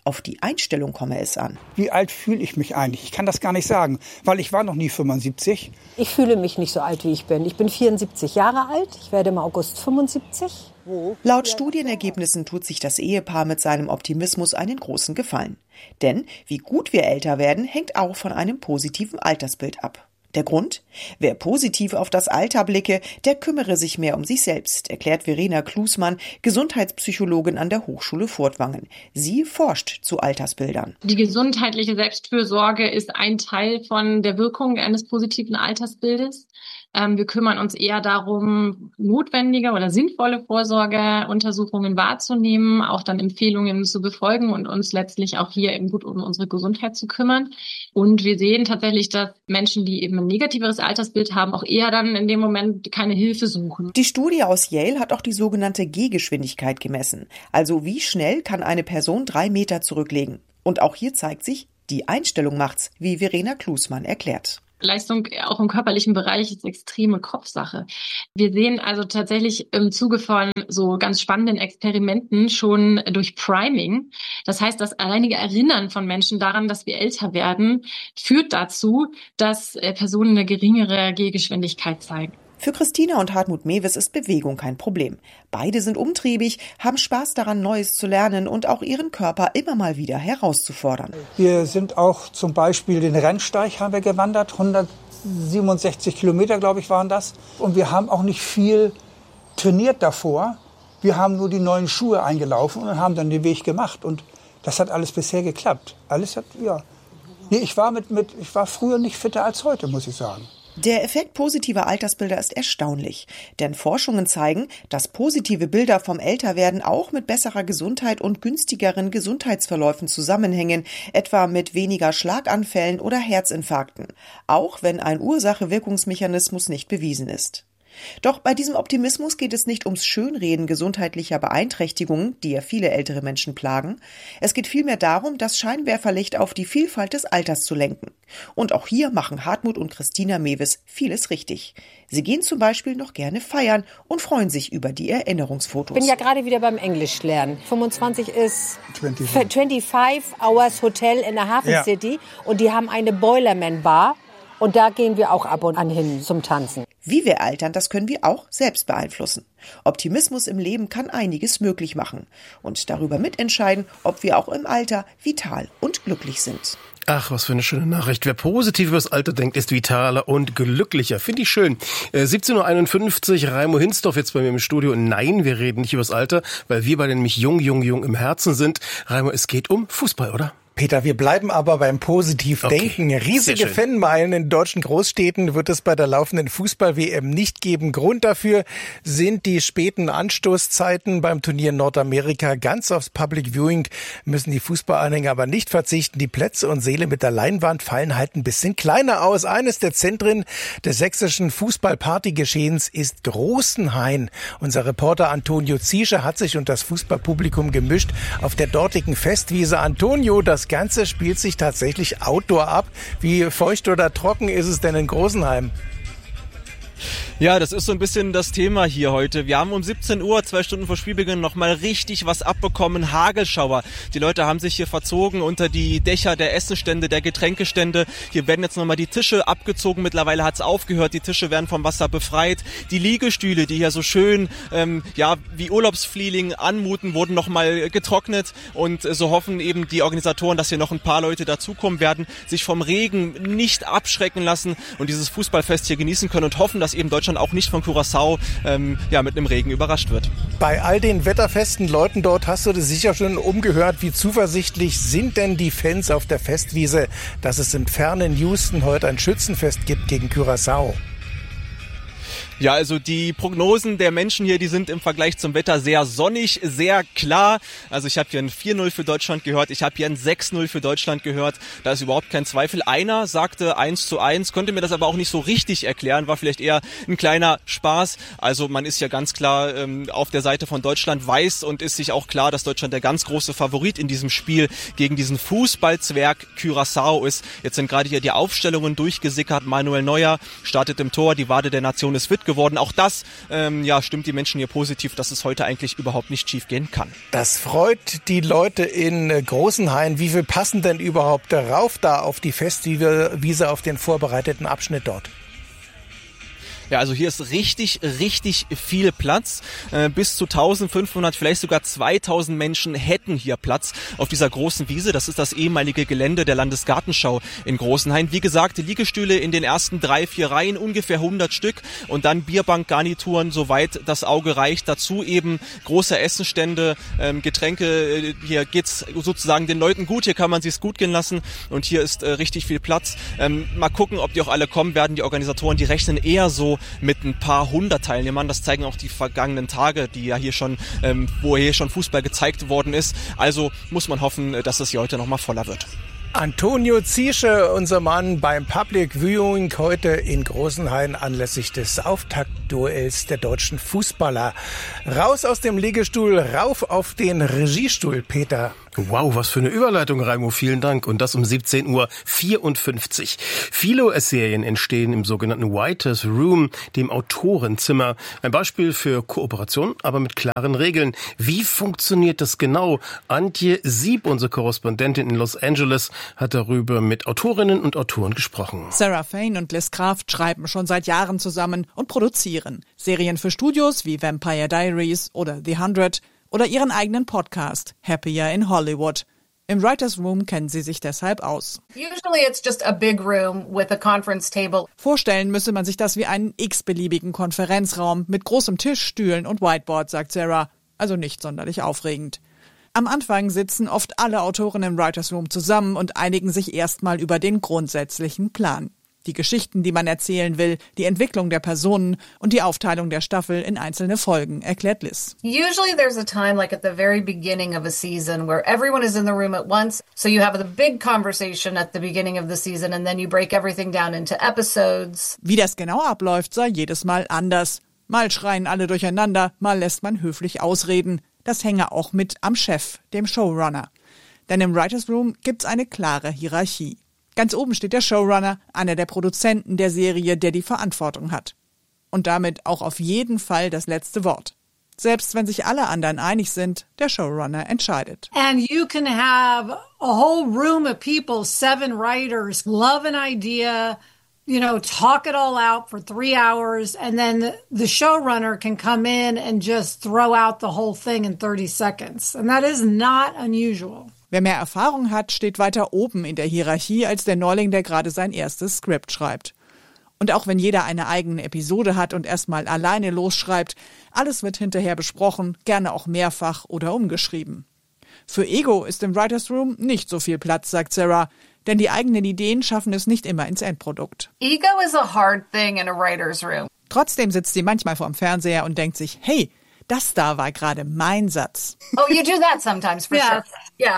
Auf die Einstellung komme es an. Wie alt fühle ich mich eigentlich? Ich kann das gar nicht sagen, weil ich war noch nie 75. Ich fühle mich nicht so alt, wie ich bin. Ich bin 74 Jahre alt. Ich werde im August 75. Laut Studienergebnissen tut sich das Ehepaar mit seinem Optimismus einen großen Gefallen. Denn wie gut wir älter werden, hängt auch von einem positiven Altersbild ab. Der Grund? Wer positiv auf das Alter blicke, der kümmere sich mehr um sich selbst, erklärt Verena Klusmann, Gesundheitspsychologin an der Hochschule Furtwangen. Sie forscht zu Altersbildern. Die gesundheitliche Selbstfürsorge ist ein Teil von der Wirkung eines positiven Altersbildes. Wir kümmern uns eher darum, notwendige oder sinnvolle Vorsorgeuntersuchungen wahrzunehmen, auch dann Empfehlungen zu befolgen und uns letztlich auch hier eben gut um unsere Gesundheit zu kümmern. Und wir sehen tatsächlich, dass Menschen, die eben ein negativeres Altersbild haben, auch eher dann in dem Moment keine Hilfe suchen. Die Studie aus Yale hat auch die sogenannte Gehgeschwindigkeit gemessen. Also wie schnell kann eine Person 3 Meter zurücklegen? Und auch hier zeigt sich, die Einstellung macht's, wie Verena Klusmann erklärt. Leistung auch im körperlichen Bereich ist extreme Kopfsache. Wir sehen also tatsächlich im Zuge von so ganz spannenden Experimenten schon durch Priming. Das heißt, das alleinige Erinnern von Menschen daran, dass wir älter werden, führt dazu, dass Personen eine geringere Gehgeschwindigkeit zeigen. Für Christina und Hartmut Mewes ist Bewegung kein Problem. Beide sind umtriebig, haben Spaß daran, Neues zu lernen und auch ihren Körper immer mal wieder herauszufordern. Wir sind auch zum Beispiel den Rennsteig haben wir gewandert, 167 Kilometer, glaube ich, waren das. Und wir haben auch nicht viel trainiert davor. Wir haben nur die neuen Schuhe eingelaufen und haben dann den Weg gemacht. Und das hat alles bisher geklappt. Alles hat, ja. Nee, ich war früher nicht fitter als heute, muss ich sagen. Der Effekt positiver Altersbilder ist erstaunlich, denn Forschungen zeigen, dass positive Bilder vom Älterwerden auch mit besserer Gesundheit und günstigeren Gesundheitsverläufen zusammenhängen, etwa mit weniger Schlaganfällen oder Herzinfarkten, auch wenn ein Ursache-Wirkungsmechanismus nicht bewiesen ist. Doch bei diesem Optimismus geht es nicht ums Schönreden gesundheitlicher Beeinträchtigungen, die ja viele ältere Menschen plagen. Es geht vielmehr darum, das Scheinwerferlicht auf die Vielfalt des Alters zu lenken. Und auch hier machen Hartmut und Christina Mewes vieles richtig. Sie gehen zum Beispiel noch gerne feiern und freuen sich über die Erinnerungsfotos. Ich bin ja gerade wieder beim Englischlernen. 25 ist 25 Hours Hotel in der Hafen City und die haben eine Boilerman Bar. Und da gehen wir auch ab und an hin zum Tanzen. Wie wir altern, das können wir auch selbst beeinflussen. Optimismus im Leben kann einiges möglich machen und darüber mitentscheiden, ob wir auch im Alter vital und glücklich sind. Ach, was für eine schöne Nachricht. Wer positiv über das Alter denkt, ist vitaler und glücklicher. Finde ich schön. 17.51 Uhr, Raimo Hinsdorf jetzt bei mir im Studio. Nein, wir reden nicht über das Alter, weil wir beide nämlich jung im Herzen sind. Raimo, es geht um Fußball, oder? Peter, wir bleiben aber beim Positivdenken. Riesige Fanmeilen in deutschen Großstädten wird es bei der laufenden Fußball-WM nicht geben. Grund dafür sind die späten Anstoßzeiten beim Turnier in Nordamerika. Ganz aufs Public Viewing müssen die Fußballanhänger aber nicht verzichten. Die Plätze und Säle mit der Leinwand fallen halt ein bisschen kleiner aus. Eines der Zentren des sächsischen Fußball-Partygeschehens ist Großenhain. Unser Reporter Antonio Ziesche hat sich unter das Fußballpublikum gemischt auf der dortigen Festwiese. Antonio, das Ganze spielt sich tatsächlich outdoor ab. Wie feucht oder trocken ist es denn in Großenheim? Ja, das ist so ein bisschen das Thema hier heute. Wir haben um 17 Uhr, 2 Stunden vor Spielbeginn, nochmal richtig was abbekommen. Hagelschauer. Die Leute haben sich hier verzogen unter die Dächer der Essenstände, der Getränkestände. Hier werden jetzt nochmal die Tische abgezogen. Mittlerweile hat es aufgehört. Die Tische werden vom Wasser befreit. Die Liegestühle, die hier so schön, wie Urlaubsfeeling anmuten, wurden nochmal getrocknet. Und so hoffen eben die Organisatoren, dass hier noch ein paar Leute dazukommen werden, sich vom Regen nicht abschrecken lassen und dieses Fußballfest hier genießen können und hoffen, dass eben Deutschland auch nicht von Curaçao mit einem Regen überrascht wird. Bei all den wetterfesten Leuten dort hast du das sicher schon umgehört. Wie zuversichtlich sind denn die Fans auf der Festwiese, dass es im fernen Houston heute ein Schützenfest gibt gegen Curaçao? Ja, also die Prognosen der Menschen hier, die sind im Vergleich zum Wetter sehr sonnig, sehr klar. Also ich habe hier ein 4-0 für Deutschland gehört, ich habe hier ein 6-0 für Deutschland gehört. Da ist überhaupt kein Zweifel. Einer sagte 1:1, konnte mir das aber auch nicht so richtig erklären, war vielleicht eher ein kleiner Spaß. Also man ist ja ganz klar auf der Seite von Deutschland, weiß und ist sich auch klar, dass Deutschland der ganz große Favorit in diesem Spiel gegen diesen Fußballzwerg Curaçao ist. Jetzt sind gerade hier die Aufstellungen durchgesickert. Manuel Neuer startet im Tor, die Wade der Nation ist fit. fit geworden. Auch das stimmt die Menschen hier positiv, dass es heute eigentlich überhaupt nicht schief gehen kann. Das freut die Leute in Großenhain. Wie viel passen denn überhaupt darauf da auf die Festwiese, auf den vorbereiteten Abschnitt dort? Ja, also hier ist richtig viel Platz. Bis zu 1500, vielleicht sogar 2000 Menschen hätten hier Platz auf dieser großen Wiese. Das ist das ehemalige Gelände der Landesgartenschau in Großenhain. Wie gesagt, Liegestühle in den ersten 3-4 Reihen, ungefähr 100 Stück. Und dann Bierbankgarnituren, soweit das Auge reicht. Dazu eben große Essenstände, Getränke. Hier geht's sozusagen den Leuten gut. Hier kann man sich's gut gehen lassen. Und hier ist richtig viel Platz. Mal gucken, ob die auch alle kommen werden. Die Organisatoren, die rechnen eher so mit ein paar 100 Teilnehmern. Das zeigen auch die vergangenen Tage, die ja hier schon, wo hier schon Fußball gezeigt worden ist. Also muss man hoffen, dass es hier heute nochmal voller wird. Antonio Ziesche, unser Mann beim Public Viewing heute in Großenhain anlässlich des Auftaktduells der deutschen Fußballer. Raus aus dem Liegestuhl, rauf auf den Regiestuhl, Peter. Wow, was für eine Überleitung, Raimo. Vielen Dank. Und das um 17:54 Uhr. Viele Serien entstehen im sogenannten Writers Room, dem Autorenzimmer. Ein Beispiel für Kooperation, aber mit klaren Regeln. Wie funktioniert das genau? Antje Sieb, unsere Korrespondentin in Los Angeles, hat darüber mit Autorinnen und Autoren gesprochen. Sarah Fain und Liz Kraft schreiben schon seit Jahren zusammen und produzieren Serien für Studios wie Vampire Diaries oder The 100 oder ihren eigenen Podcast Happier in Hollywood. Im Writers Room kennen sie sich deshalb aus. Usually it's just a big room with a conference table. Vorstellen müsse man sich das wie einen x-beliebigen Konferenzraum mit großem Tisch, Stühlen und Whiteboard, sagt Sarah. Also nicht sonderlich aufregend. Am Anfang sitzen oft alle Autoren im Writers Room zusammen und einigen sich erstmal über den grundsätzlichen Plan. Die Geschichten, die man erzählen will, die Entwicklung der Personen und die Aufteilung der Staffel in einzelne Folgen, erklärt Liz. Usually there's a time like at the very beginning of a season where everyone is in the room at once. So you have the big conversation at the beginning of the season and then you break everything down into episodes. Wie das genau abläuft, sei jedes Mal anders. Mal schreien alle durcheinander, mal lässt man höflich ausreden. Das hänge auch mit am Chef, dem Showrunner. Denn im Writers Room gibt's eine klare Hierarchie. Ganz oben steht der Showrunner, einer der Produzenten der Serie, der die Verantwortung hat. Und damit auch auf jeden Fall das letzte Wort. Selbst wenn sich alle anderen einig sind, der Showrunner entscheidet. And you can have a whole room of people, 7 writers, love an idea, talk it all out for 3 hours, and then the showrunner can come in and just throw out the whole thing in 30 seconds. And that is not unusual. Wer mehr Erfahrung hat, steht weiter oben in der Hierarchie als der Neuling, der gerade sein erstes Skript schreibt. Und auch wenn jeder eine eigene Episode hat und erstmal alleine losschreibt, alles wird hinterher besprochen, gerne auch mehrfach oder umgeschrieben. Für Ego ist im Writers Room nicht so viel Platz, sagt Sarah, denn die eigenen Ideen schaffen es nicht immer ins Endprodukt. Ego is a hard thing in a writer's room. Trotzdem sitzt sie manchmal vorm Fernseher und denkt sich, hey, das da war gerade mein Satz. Oh, you do that sometimes, for sure. Yeah.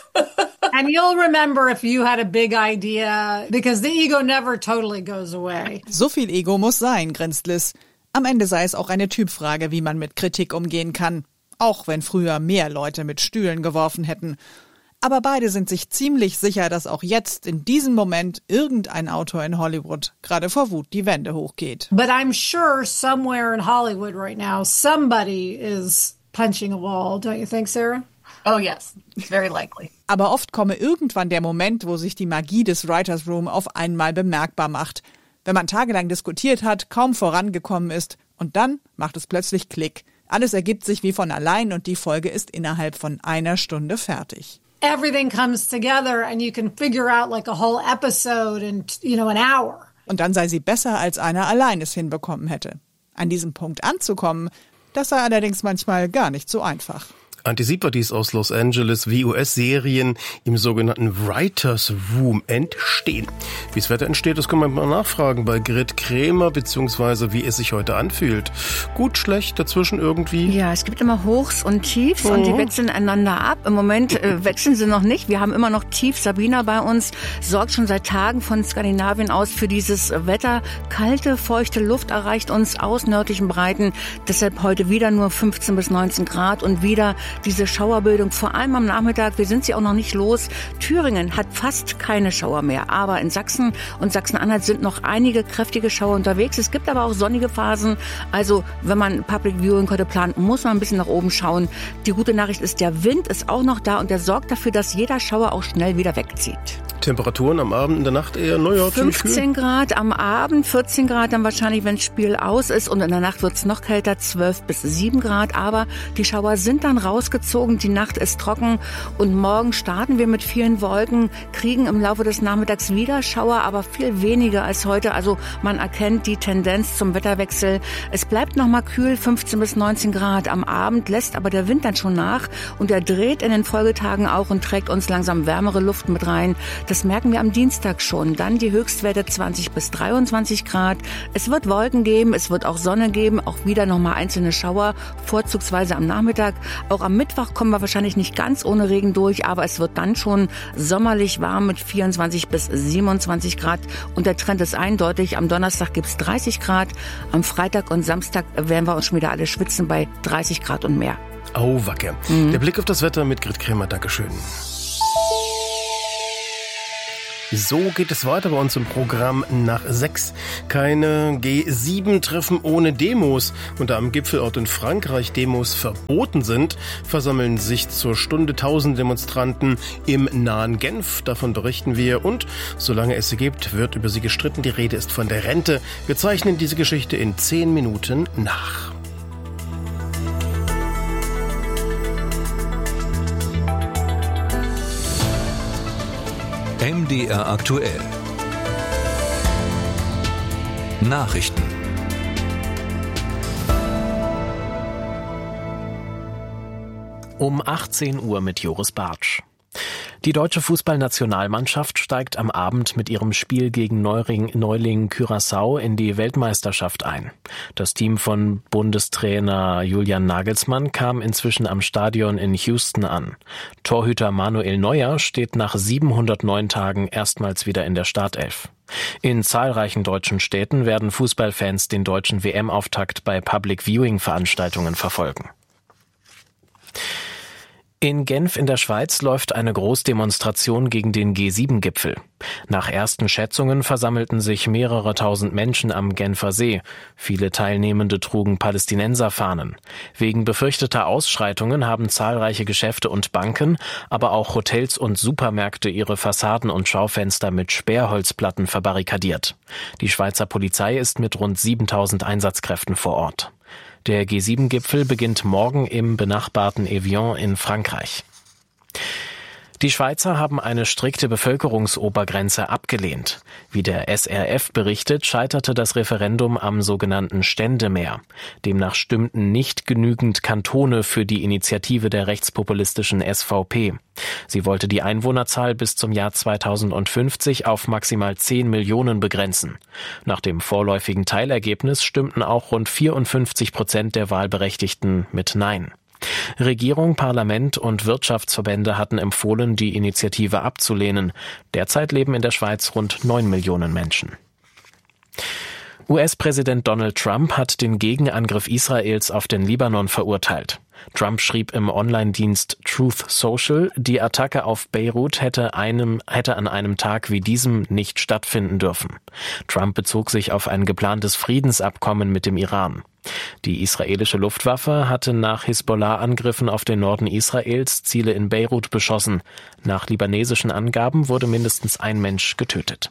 And you'll remember if you had a big idea, because the ego never totally goes away. So viel Ego muss sein, grinst Liz. Am Ende sei es auch eine Typfrage, wie man mit Kritik umgehen kann. Auch wenn früher mehr Leute mit Stühlen geworfen hätten. Aber beide sind sich ziemlich sicher, dass auch jetzt in diesem Moment irgendein Autor in Hollywood gerade vor Wut die Wände hochgeht. But I'm sure somewhere in Hollywood right now somebody is punching a wall, don't you think, Sarah? Oh yes, very likely. Aber oft komme irgendwann der Moment, wo sich die Magie des Writers Room auf einmal bemerkbar macht. Wenn man tagelang diskutiert hat, kaum vorangekommen ist und dann macht es plötzlich Klick. Alles ergibt sich wie von allein und die Folge ist innerhalb von 1 Stunde fertig. Everything comes together and you can figure out like a whole episode in, an hour. Und dann sei sie besser, als einer allein es hinbekommen hätte. An diesem Punkt anzukommen, das sei allerdings manchmal gar nicht so einfach. Antje Sieb war dies aus Los Angeles, wie US-Serien im sogenannten Writers Room entstehen. Wie das Wetter entsteht, das können wir mal nachfragen bei Grit Krämer, beziehungsweise wie es sich heute anfühlt. Gut, schlecht, dazwischen irgendwie? Ja, es gibt immer Hochs und Tiefs und die wechseln einander ab. Im Moment wechseln sie noch nicht. Wir haben immer noch Tief. Sabina bei uns sorgt schon seit Tagen von Skandinavien aus für dieses Wetter. Kalte, feuchte Luft erreicht uns aus nördlichen Breiten. Deshalb heute wieder nur 15 bis 19 Grad und wieder diese Schauerbildung, vor allem am Nachmittag. Wir sind sie auch noch nicht los. Thüringen hat fast keine Schauer mehr, aber in Sachsen und Sachsen-Anhalt sind noch einige kräftige Schauer unterwegs. Es gibt aber auch sonnige Phasen. Also wenn man Public Viewing heute plant, muss man ein bisschen nach oben schauen. Die gute Nachricht ist, der Wind ist auch noch da und der sorgt dafür, dass jeder Schauer auch schnell wieder wegzieht. Temperaturen am Abend, in der Nacht eher, 15 Grad am Abend, 14 Grad dann wahrscheinlich, wenn das Spiel aus ist. Und in der Nacht wird es noch kälter, 12 bis 7 Grad. Aber die Schauer sind dann rausgezogen, die Nacht ist trocken. Und morgen starten wir mit vielen Wolken, kriegen im Laufe des Nachmittags wieder Schauer, aber viel weniger als heute. Also man erkennt die Tendenz zum Wetterwechsel. Es bleibt noch mal kühl, 15 bis 19 Grad am Abend, lässt aber der Wind dann schon nach. Und er dreht in den Folgetagen auch und trägt uns langsam wärmere Luft mit rein. Das merken wir am Dienstag schon. Dann die Höchstwerte 20 bis 23 Grad. Es wird Wolken geben, es wird auch Sonne geben, auch wieder nochmal einzelne Schauer, vorzugsweise am Nachmittag. Auch am Mittwoch kommen wir wahrscheinlich nicht ganz ohne Regen durch, aber es wird dann schon sommerlich warm mit 24 bis 27 Grad. Und der Trend ist eindeutig. Am Donnerstag gibt es 30 Grad. Am Freitag und Samstag werden wir uns schon wieder alle schwitzen bei 30 Grad und mehr. Auwacke. Der Blick auf das Wetter mit Grit Krämer. Dankeschön. So geht es weiter bei uns im Programm nach 6. Keine G7-Treffen ohne Demos. Und da am Gipfelort in Frankreich Demos verboten sind, versammeln sich zur Stunde 1000 Demonstranten im nahen Genf. Davon berichten wir. Und solange es sie gibt, wird über sie gestritten. Die Rede ist von der Rente. Wir zeichnen diese Geschichte in 10 Minuten nach. MDR aktuell. Nachrichten. Um 18 Uhr mit Joris Bartsch. Die deutsche Fußballnationalmannschaft steigt am Abend mit ihrem Spiel gegen Neuling Curaçao in die Weltmeisterschaft ein. Das Team von Bundestrainer Julian Nagelsmann kam inzwischen am Stadion in Houston an. Torhüter Manuel Neuer steht nach 709 Tagen erstmals wieder in der Startelf. In zahlreichen deutschen Städten werden Fußballfans den deutschen WM-Auftakt bei Public-Viewing-Veranstaltungen verfolgen. In Genf in der Schweiz läuft eine Großdemonstration gegen den G7-Gipfel. Nach ersten Schätzungen versammelten sich mehrere tausend Menschen am Genfer See. Viele Teilnehmende trugen Palästinenserfahnen. Wegen befürchteter Ausschreitungen haben zahlreiche Geschäfte und Banken, aber auch Hotels und Supermärkte ihre Fassaden und Schaufenster mit Sperrholzplatten verbarrikadiert. Die Schweizer Polizei ist mit rund 7000 Einsatzkräften vor Ort. Der G7-Gipfel beginnt morgen im benachbarten Evian in Frankreich. Die Schweizer haben eine strikte Bevölkerungsobergrenze abgelehnt. Wie der SRF berichtet, scheiterte das Referendum am sogenannten Ständemeer. Demnach stimmten nicht genügend Kantone für die Initiative der rechtspopulistischen SVP. Sie wollte die Einwohnerzahl bis zum Jahr 2050 auf maximal 10 Millionen begrenzen. Nach dem vorläufigen Teilergebnis stimmten auch rund 54% der Wahlberechtigten mit Nein. Regierung, Parlament und Wirtschaftsverbände hatten empfohlen, die Initiative abzulehnen. Derzeit leben in der Schweiz rund 9 Millionen Menschen. US-Präsident Donald Trump hat den Gegenangriff Israels auf den Libanon verurteilt. Trump schrieb im Online-Dienst Truth Social, die Attacke auf Beirut hätte an einem Tag wie diesem nicht stattfinden dürfen. Trump bezog sich auf ein geplantes Friedensabkommen mit dem Iran. Die israelische Luftwaffe hatte nach Hisbollah-Angriffen auf den Norden Israels Ziele in Beirut beschossen. Nach libanesischen Angaben wurde mindestens ein Mensch getötet.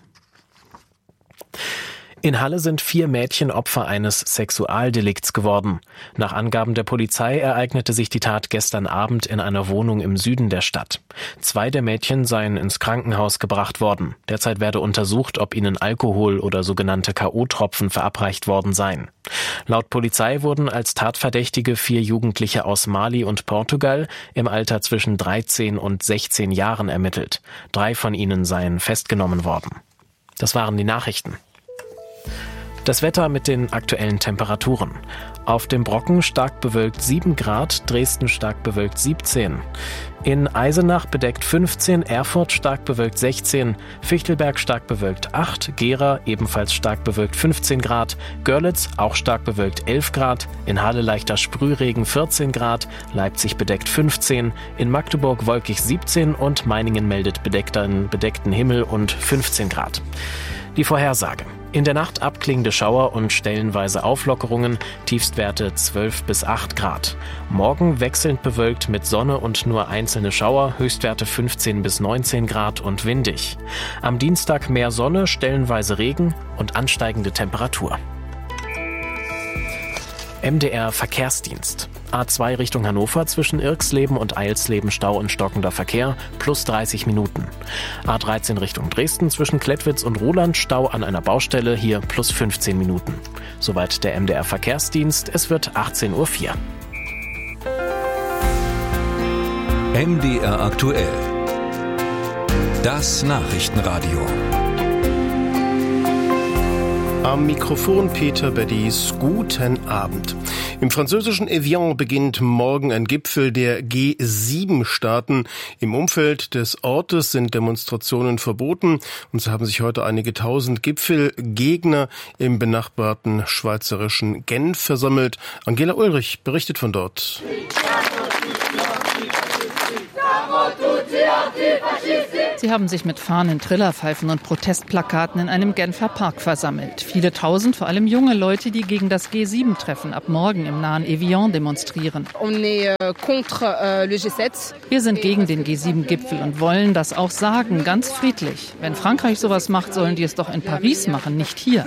In Halle sind 4 Mädchen Opfer eines Sexualdelikts geworden. Nach Angaben der Polizei ereignete sich die Tat gestern Abend in einer Wohnung im Süden der Stadt. 2 der Mädchen seien ins Krankenhaus gebracht worden. Derzeit werde untersucht, ob ihnen Alkohol oder sogenannte K.O.-Tropfen verabreicht worden seien. Laut Polizei wurden als Tatverdächtige 4 Jugendliche aus Mali und Portugal im Alter zwischen 13 und 16 Jahren ermittelt. 3 von ihnen seien festgenommen worden. Das waren die Nachrichten. Das Wetter mit den aktuellen Temperaturen. Auf dem Brocken stark bewölkt 7 Grad, Dresden stark bewölkt 17. In Eisenach bedeckt 15, Erfurt stark bewölkt 16, Fichtelberg stark bewölkt 8, Gera ebenfalls stark bewölkt 15 Grad, Görlitz auch stark bewölkt 11 Grad, in Halle leichter Sprühregen 14 Grad, Leipzig bedeckt 15, in Magdeburg wolkig 17 und Meiningen meldet bedeckten Himmel und 15 Grad. Die Vorhersage. In der Nacht abklingende Schauer und stellenweise Auflockerungen, Tiefstwerte 12 bis 8 Grad. Morgen wechselnd bewölkt mit Sonne und nur einzelne Schauer, Höchstwerte 15 bis 19 Grad und windig. Am Dienstag mehr Sonne, stellenweise Regen und ansteigende Temperatur. MDR Verkehrsdienst. A2 Richtung Hannover zwischen Irxleben und Eilsleben Stau und stockender Verkehr plus 30 Minuten. A13 Richtung Dresden zwischen Klettwitz und Ruhland Stau an einer Baustelle, hier plus 15 Minuten. Soweit der MDR Verkehrsdienst, es wird 18:04 Uhr. MDR aktuell. Das Nachrichtenradio. Am Mikrofon Peter Bedies, guten Abend. Im französischen Evian beginnt morgen ein Gipfel der G7-Staaten. Im Umfeld des Ortes sind Demonstrationen verboten und so haben sich heute einige tausend Gipfelgegner im benachbarten schweizerischen Genf versammelt. Angela Ulrich berichtet von dort. Sie haben sich mit Fahnen, Trillerpfeifen und Protestplakaten in einem Genfer Park versammelt. Viele tausend, vor allem junge Leute, die gegen das G7-Treffen ab morgen im nahen Evian demonstrieren. Wir sind gegen den G7-Gipfel und wollen das auch sagen, ganz friedlich. Wenn Frankreich sowas macht, sollen die es doch in Paris machen, nicht hier.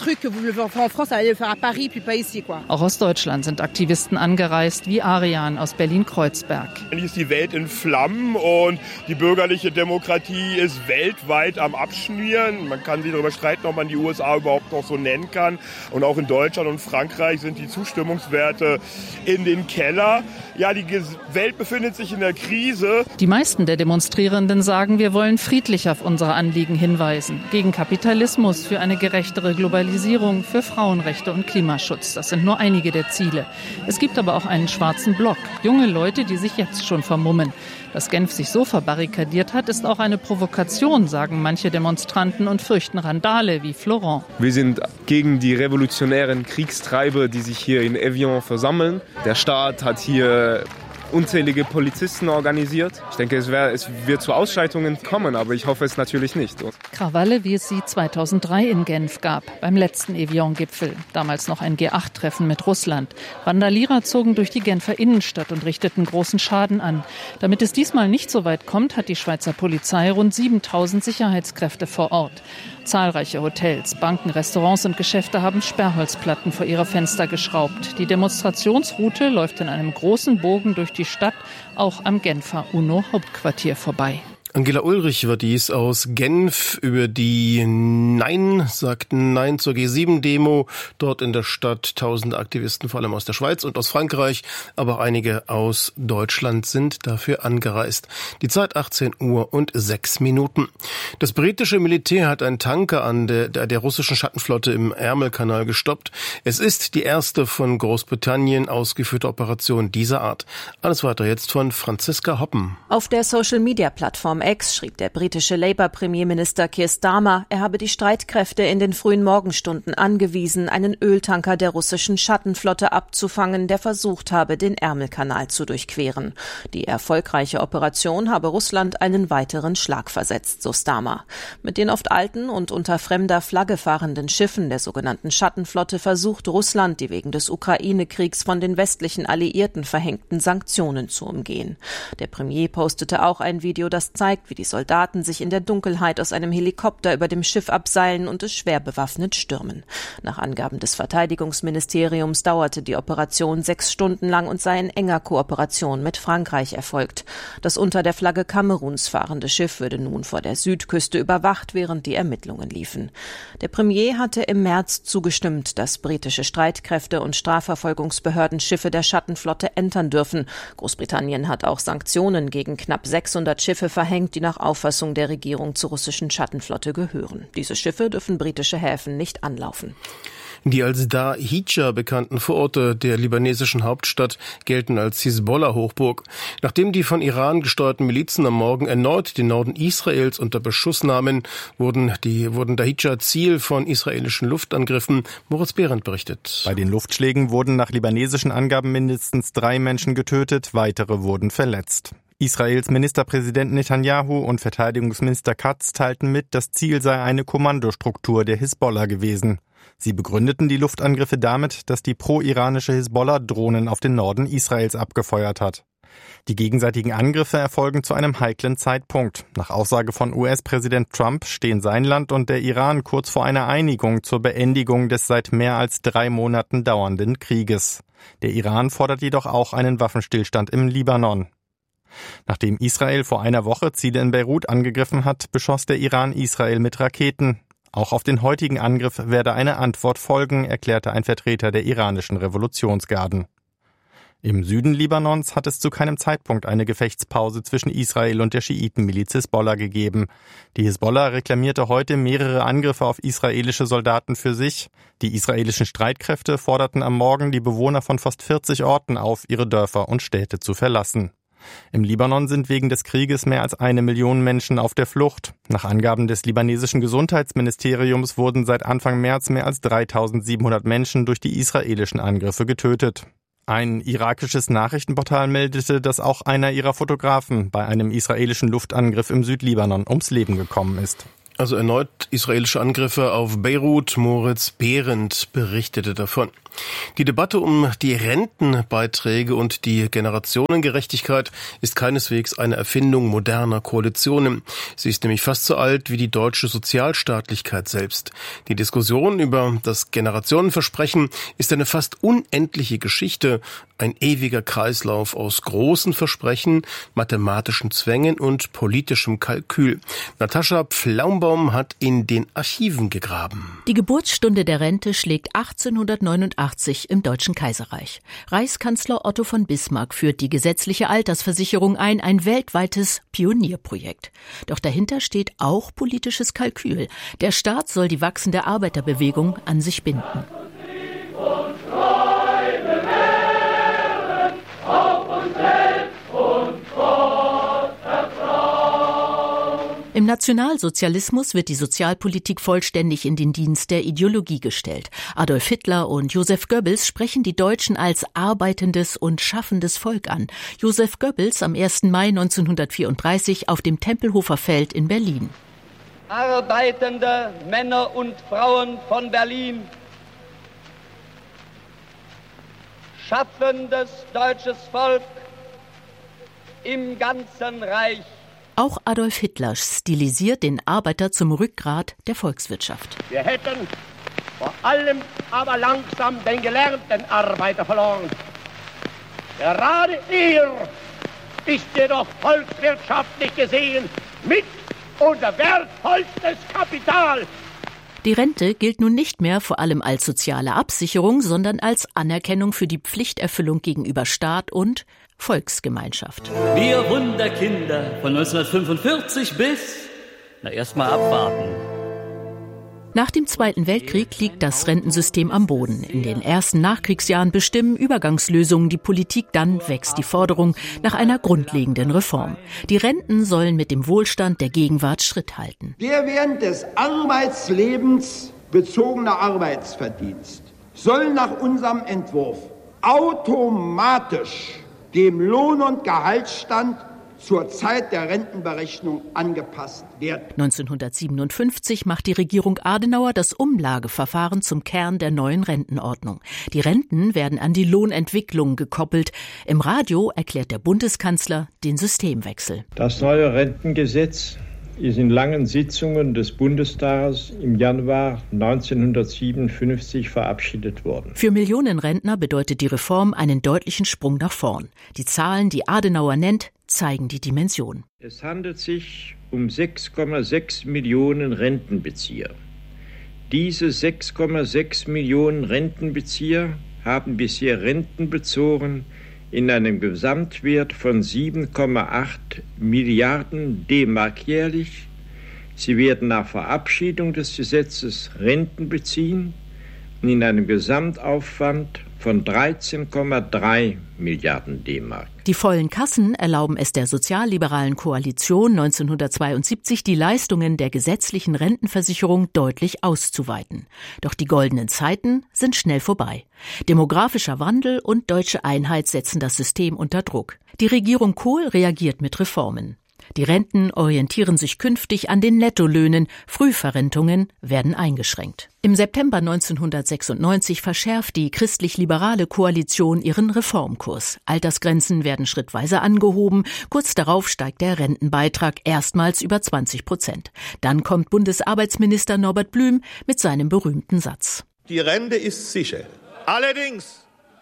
Auch aus Deutschland sind Aktivisten angereist, wie Arian aus Berlin-Kreuzberg. Hier ist die Welt in Flammen und die bürgerliche Demokratie ist weltweit am Abschmieren. Man kann sich darüber streiten, ob man die USA überhaupt noch so nennen kann. Und auch in Deutschland und Frankreich sind die Zustimmungswerte in den Keller. Ja, die Welt befindet sich in der Krise. Die meisten der Demonstrierenden sagen, wir wollen friedlich auf unsere Anliegen hinweisen. Gegen Kapitalismus, für eine gerechtere Globalisierung, für Frauenrechte und Klimaschutz. Das sind nur einige der Ziele. Es gibt aber auch einen schwarzen Block. Junge Leute, die sich jetzt schon vermummen. Dass Genf sich so verbarrikadiert hat, ist auch eine Provokation, sagen manche Demonstranten und fürchten Randale wie Florent. Wir sind gegen die revolutionären Kriegstreiber, die sich hier in Evian versammeln. Der Staat hat hier unzählige Polizisten organisiert. Ich denke, es wird zu Ausschreitungen kommen, aber ich hoffe es natürlich nicht. Krawalle, wie es sie 2003 in Genf gab, beim letzten Evian-Gipfel. Damals noch ein G8-Treffen mit Russland. Vandalierer zogen durch die Genfer Innenstadt und richteten großen Schaden an. Damit es diesmal nicht so weit kommt, hat die Schweizer Polizei rund 7000 Sicherheitskräfte vor Ort. Zahlreiche Hotels, Banken, Restaurants und Geschäfte haben Sperrholzplatten vor ihre Fenster geschraubt. Die Demonstrationsroute läuft in einem großen Bogen durch die Stadt, auch am Genfer UNO-Hauptquartier vorbei. Angela Ulrich war dies aus Genf über die Nein zur G7-Demo. Dort in der Stadt 1000 Aktivisten, vor allem aus der Schweiz und aus Frankreich, aber auch einige aus Deutschland sind dafür angereist. Die Zeit 18:06 Uhr. Das britische Militär hat einen Tanker an der russischen Schattenflotte im Ärmelkanal gestoppt. Es ist die erste von Großbritannien ausgeführte Operation dieser Art. Alles weiter jetzt von Franziska Hoppen. Auf der Social-Media-Plattform X schrieb der britische Labour-Premierminister Keir Starmer, er habe die Streitkräfte in den frühen Morgenstunden angewiesen, einen Öltanker der russischen Schattenflotte abzufangen, der versucht habe, den Ärmelkanal zu durchqueren. Die erfolgreiche Operation habe Russland einen weiteren Schlag versetzt, so Starmer. Mit den oft alten und unter fremder Flagge fahrenden Schiffen der sogenannten Schattenflotte versucht Russland, die wegen des Ukraine-Kriegs von den westlichen Alliierten verhängten Sanktionen zu umgehen. Der Premier postete auch ein Video, das zeigt, wie die Soldaten sich in der Dunkelheit aus einem Helikopter über dem Schiff abseilen und es schwer bewaffnet stürmen. Nach Angaben des Verteidigungsministeriums dauerte die Operation 6 Stunden lang und sei in enger Kooperation mit Frankreich erfolgt. Das unter der Flagge Kameruns fahrende Schiff würde nun vor der Südküste überwacht, während die Ermittlungen liefen. Der Premier hatte im März zugestimmt, dass britische Streitkräfte und Strafverfolgungsbehörden Schiffe der Schattenflotte entern dürfen. Großbritannien hat auch Sanktionen gegen knapp 600 Schiffe verhängt, die nach Auffassung der Regierung zur russischen Schattenflotte gehören. Diese Schiffe dürfen britische Häfen nicht anlaufen. Die als Dahija bekannten Vororte der libanesischen Hauptstadt gelten als Hisbollah-Hochburg. Nachdem die von Iran gesteuerten Milizen am Morgen erneut den Norden Israels unter Beschuss nahmen, wurden Dahija Ziel von israelischen Luftangriffen. Moritz Behrendt berichtet. Bei den Luftschlägen wurden nach libanesischen Angaben mindestens 3 Menschen getötet, weitere wurden verletzt. Israels Ministerpräsident Netanyahu und Verteidigungsminister Katz teilten mit, das Ziel sei eine Kommandostruktur der Hisbollah gewesen. Sie begründeten die Luftangriffe damit, dass die pro-iranische Hisbollah Drohnen auf den Norden Israels abgefeuert hat. Die gegenseitigen Angriffe erfolgen zu einem heiklen Zeitpunkt. Nach Aussage von US-Präsident Trump stehen sein Land und der Iran kurz vor einer Einigung zur Beendigung des seit mehr als 3 Monaten dauernden Krieges. Der Iran fordert jedoch auch einen Waffenstillstand im Libanon. Nachdem Israel vor einer Woche Ziele in Beirut angegriffen hat, beschoss der Iran Israel mit Raketen. Auch auf den heutigen Angriff werde eine Antwort folgen, erklärte ein Vertreter der iranischen Revolutionsgarden. Im Süden Libanons hat es zu keinem Zeitpunkt eine Gefechtspause zwischen Israel und der Schiitenmiliz Hisbollah gegeben. Die Hisbollah reklamierte heute mehrere Angriffe auf israelische Soldaten für sich. Die israelischen Streitkräfte forderten am Morgen die Bewohner von fast 40 Orten auf, ihre Dörfer und Städte zu verlassen. Im Libanon sind wegen des Krieges mehr als 1 Million Menschen auf der Flucht. Nach Angaben des libanesischen Gesundheitsministeriums wurden seit Anfang März mehr als 3.700 Menschen durch die israelischen Angriffe getötet. Ein irakisches Nachrichtenportal meldete, dass auch einer ihrer Fotografen bei einem israelischen Luftangriff im Südlibanon ums Leben gekommen ist. Also erneut israelische Angriffe auf Beirut. Moritz Behrendt berichtete davon. Die Debatte um die Rentenbeiträge und die Generationengerechtigkeit ist keineswegs eine Erfindung moderner Koalitionen. Sie ist nämlich fast so alt wie die deutsche Sozialstaatlichkeit selbst. Die Diskussion über das Generationenversprechen ist eine fast unendliche Geschichte, ein ewiger Kreislauf aus großen Versprechen, mathematischen Zwängen und politischem Kalkül. Natascha Pflaumbaum hat in den Archiven gegraben. Die Geburtsstunde der Rente schlägt 1889 im Deutschen Kaiserreich. Reichskanzler Otto von Bismarck führt die gesetzliche Altersversicherung ein weltweites Pionierprojekt. Doch dahinter steht auch politisches Kalkül. Der Staat soll die wachsende Arbeiterbewegung an sich binden. Im Nationalsozialismus wird die Sozialpolitik vollständig in den Dienst der Ideologie gestellt. Adolf Hitler und Joseph Goebbels sprechen die Deutschen als arbeitendes und schaffendes Volk an. Joseph Goebbels am 1. Mai 1934 auf dem Tempelhofer Feld in Berlin. Arbeitende Männer und Frauen von Berlin, schaffendes deutsches Volk im ganzen Reich. Auch Adolf Hitler stilisiert den Arbeiter zum Rückgrat der Volkswirtschaft. Wir hätten vor allem aber langsam den gelernten Arbeiter verloren. Gerade er ist jedoch volkswirtschaftlich gesehen mit unser wertvollstes Kapital. Die Rente gilt nun nicht mehr vor allem als soziale Absicherung, sondern als Anerkennung für die Pflichterfüllung gegenüber Staat und Volksgemeinschaft. Wir Wunderkinder von 1945 bis, erstmal abwarten. Nach dem Zweiten Weltkrieg liegt das Rentensystem am Boden. In den ersten Nachkriegsjahren bestimmen Übergangslösungen die Politik, dann wächst die Forderung nach einer grundlegenden Reform. Die Renten sollen mit dem Wohlstand der Gegenwart Schritt halten. Der während des Arbeitslebens bezogene Arbeitsverdienst soll nach unserem Entwurf automatisch dem Lohn- und Gehaltsstand zur Zeit der Rentenberechnung angepasst werden. 1957 macht die Regierung Adenauer das Umlageverfahren zum Kern der neuen Rentenordnung. Die Renten werden an die Lohnentwicklung gekoppelt. Im Radio erklärt der Bundeskanzler den Systemwechsel. Das neue Rentengesetz ist in langen Sitzungen des Bundestages im Januar 1957 verabschiedet worden. Für Millionen Rentner bedeutet die Reform einen deutlichen Sprung nach vorn. Die Zahlen, die Adenauer nennt, zeigen die Dimension. Es handelt sich um 6,6 Millionen Rentenbezieher. Diese 6,6 Millionen Rentenbezieher haben bisher Renten bezogen in einem Gesamtwert von 7,8 Milliarden D-Mark jährlich. Sie werden nach Verabschiedung des Gesetzes Renten beziehen in einem Gesamtaufwand von 13,3 Milliarden D-Mark. Die vollen Kassen erlauben es der sozialliberalen Koalition 1972, die Leistungen der gesetzlichen Rentenversicherung deutlich auszuweiten. Doch die goldenen Zeiten sind schnell vorbei. Demografischer Wandel und deutsche Einheit setzen das System unter Druck. Die Regierung Kohl reagiert mit Reformen. Die Renten orientieren sich künftig an den Nettolöhnen, Frühverrentungen werden eingeschränkt. Im September 1996 verschärft die christlich-liberale Koalition ihren Reformkurs. Altersgrenzen werden schrittweise angehoben, kurz darauf steigt der Rentenbeitrag erstmals über 20%. Dann kommt Bundesarbeitsminister Norbert Blüm mit seinem berühmten Satz. Die Rente ist sicher. Allerdings,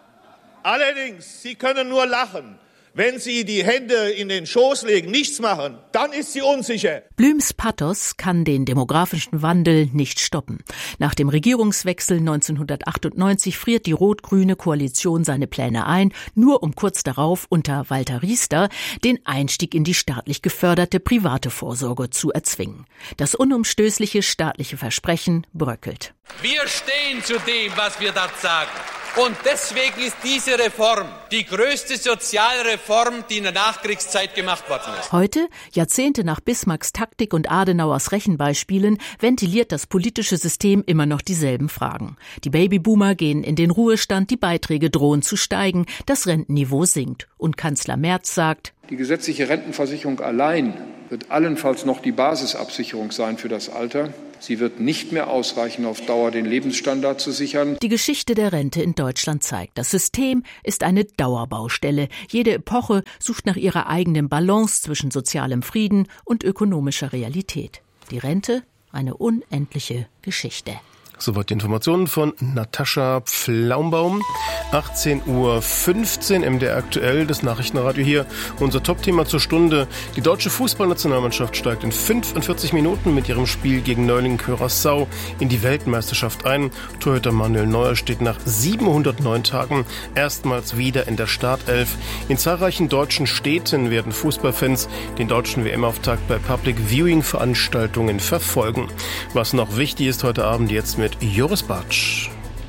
Sie können nur lachen. Wenn Sie die Hände in den Schoß legen, nichts machen, dann ist sie unsicher. Blüms Pathos kann den demografischen Wandel nicht stoppen. Nach dem Regierungswechsel 1998 friert die rot-grüne Koalition seine Pläne ein, nur um kurz darauf unter Walter Riester den Einstieg in die staatlich geförderte private Vorsorge zu erzwingen. Das unumstößliche staatliche Versprechen bröckelt. Wir stehen zu dem, was wir dort sagen. Und deswegen ist diese Reform die größte Sozialreform, die in der Nachkriegszeit gemacht worden ist. Heute, Jahrzehnte nach Bismarcks Taktik und Adenauers Rechenbeispielen, ventiliert das politische System immer noch dieselben Fragen. Die Babyboomer gehen in den Ruhestand, die Beiträge drohen zu steigen, das Rentenniveau sinkt. Und Kanzler Merz sagt: Die gesetzliche Rentenversicherung allein wird allenfalls noch die Basisabsicherung sein für das Alter. Sie wird nicht mehr ausreichen, auf Dauer den Lebensstandard zu sichern. Die Geschichte der Rente in Deutschland zeigt, das System ist eine Dauerbaustelle. Jede Epoche sucht nach ihrer eigenen Balance zwischen sozialem Frieden und ökonomischer Realität. Die Rente, eine unendliche Geschichte. Soweit die Informationen von Natascha Pflaumbaum. 18:15 Uhr, MDR aktuell, das Nachrichtenradio hier. Unser Topthema zur Stunde. Die deutsche Fußballnationalmannschaft steigt in 45 Minuten mit ihrem Spiel gegen Neuling Curaçao in die Weltmeisterschaft ein. Torhüter Manuel Neuer steht nach 709 Tagen erstmals wieder in der Startelf. In zahlreichen deutschen Städten werden Fußballfans den deutschen WM-Auftakt bei Public Viewing-Veranstaltungen verfolgen. Was noch wichtig ist heute Abend jetzt mit Joris Bartsch.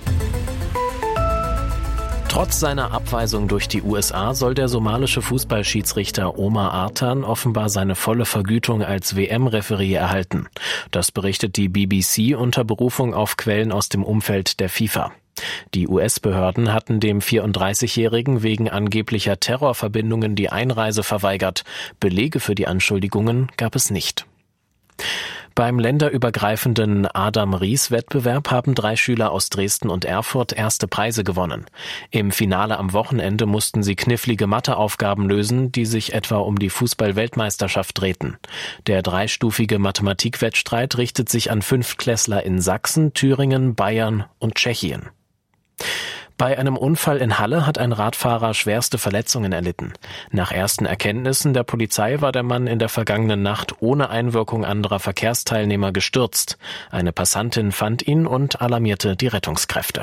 Trotz seiner Abweisung durch die USA soll der somalische Fußballschiedsrichter Omar Artan offenbar seine volle Vergütung als WM-Referee erhalten. Das berichtet die BBC unter Berufung auf Quellen aus dem Umfeld der FIFA. Die US-Behörden hatten dem 34-Jährigen wegen angeblicher Terrorverbindungen die Einreise verweigert. Belege für die Anschuldigungen gab es nicht. Beim länderübergreifenden Adam-Ries-Wettbewerb haben 3 Schüler aus Dresden und Erfurt erste Preise gewonnen. Im Finale am Wochenende mussten sie knifflige Matheaufgaben lösen, die sich etwa um die Fußball-Weltmeisterschaft drehten. Der dreistufige Mathematikwettstreit richtet sich an 5-Klässler in Sachsen, Thüringen, Bayern und Tschechien. Bei einem Unfall in Halle hat ein Radfahrer schwerste Verletzungen erlitten. Nach ersten Erkenntnissen der Polizei war der Mann in der vergangenen Nacht ohne Einwirkung anderer Verkehrsteilnehmer gestürzt. Eine Passantin fand ihn und alarmierte die Rettungskräfte.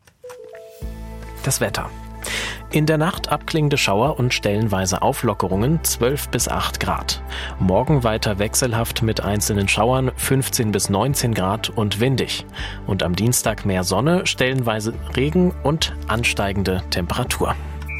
Das Wetter. In der Nacht abklingende Schauer und stellenweise Auflockerungen, 12 bis 8 Grad. Morgen weiter wechselhaft mit einzelnen Schauern, 15 bis 19 Grad und windig. Und am Dienstag mehr Sonne, stellenweise Regen und ansteigende Temperatur.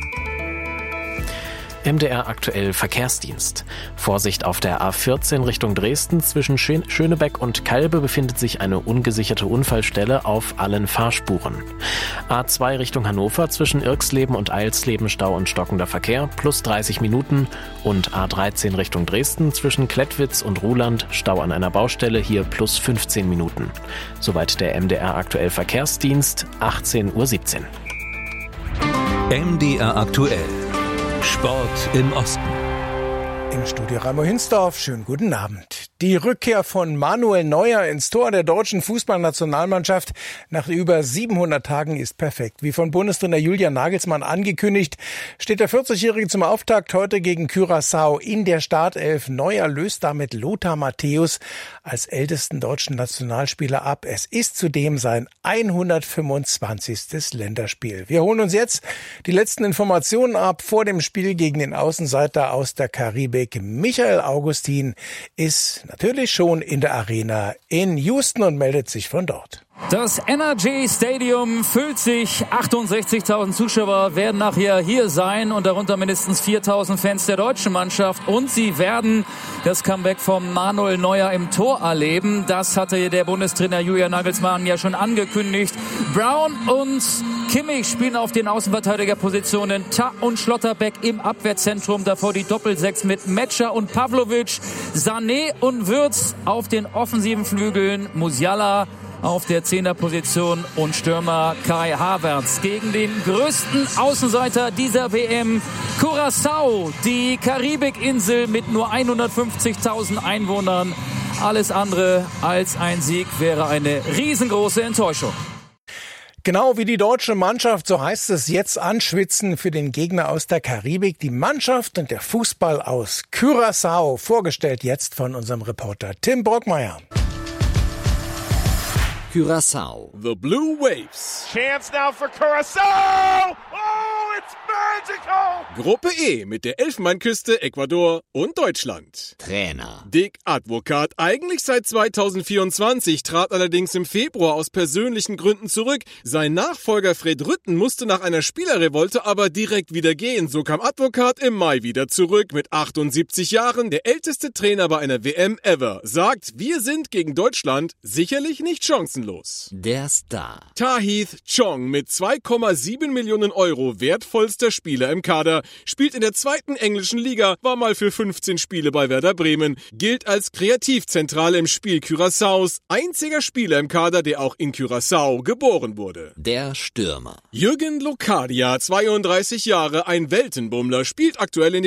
MDR aktuell Verkehrsdienst. Vorsicht auf der A14 Richtung Dresden. Zwischen Schönebeck und Kalbe befindet sich eine ungesicherte Unfallstelle auf allen Fahrspuren. A2 Richtung Hannover zwischen Irxleben und Eilsleben Stau und stockender Verkehr plus 30 Minuten. Und A13 Richtung Dresden zwischen Klettwitz und Ruhland Stau an einer Baustelle, hier plus 15 Minuten. Soweit der MDR aktuell Verkehrsdienst, 18:17 Uhr. MDR aktuell. Sport im Osten. Im Studio Raimo Hinsdorf, schönen guten Abend. Die Rückkehr von Manuel Neuer ins Tor der deutschen Fußballnationalmannschaft nach über 700 Tagen ist perfekt. Wie von Bundestrainer Julian Nagelsmann angekündigt, steht der 40-Jährige zum Auftakt heute gegen Curaçao in der Startelf. Neuer löst damit Lothar Matthäus als ältesten deutschen Nationalspieler ab. Es ist zudem sein 125. Länderspiel. Wir holen uns jetzt die letzten Informationen ab vor dem Spiel gegen den Außenseiter aus der Karibik. Michael Augustin ist natürlich schon in der Arena in Houston und meldet sich von dort. Das NRG Stadium füllt sich. 68.000 Zuschauer werden nachher hier sein und darunter mindestens 4.000 Fans der deutschen Mannschaft. Und sie werden das Comeback von Manuel Neuer im Tor erleben. Das hatte der Bundestrainer Julian Nagelsmann ja schon angekündigt. Brown und Kimmich spielen auf den Außenverteidigerpositionen. Ta und Schlotterbeck im Abwehrzentrum. Davor die Doppelsechs mit Metscher und Pavlovic. Sané und Wirtz auf den offensiven Flügeln. Musiala auf der Zehnerposition und Stürmer Kai Havertz gegen den größten Außenseiter dieser WM, Curaçao, die Karibikinsel mit nur 150.000 Einwohnern. Alles andere als ein Sieg wäre eine riesengroße Enttäuschung. Genau wie die deutsche Mannschaft, so heißt es jetzt anschwitzen für den Gegner aus der Karibik. Die Mannschaft und der Fußball aus Curaçao, vorgestellt jetzt von unserem Reporter Tim Brockmeier. Curaçao. The Blue Waves. Chance now for Curaçao. Oh, it's magical. Gruppe E mit der Elfenbeinküste, Ecuador und Deutschland. Trainer. Dick Advocat, eigentlich seit 2024, trat allerdings im Februar aus persönlichen Gründen zurück. Sein Nachfolger Fred Rütten musste nach einer Spielerrevolte aber direkt wieder gehen. So kam Advocat im Mai wieder zurück mit 78 Jahren. Der älteste Trainer bei einer WM ever. Sagt, wir sind gegen Deutschland sicherlich nicht chancenlos. Der Star. Tahith Chong mit 2,7 Millionen Euro wertvollster Spieler im Kader, spielt in der zweiten englischen Liga, war mal für 15 Spiele bei Werder Bremen, gilt als Kreativzentrale im Spiel Curaçaos, einziger Spieler im Kader, der auch in Curaçao geboren wurde. Der Stürmer. Jürgen Locadia, 32 Jahre, ein Weltenbummler, spielt aktuell in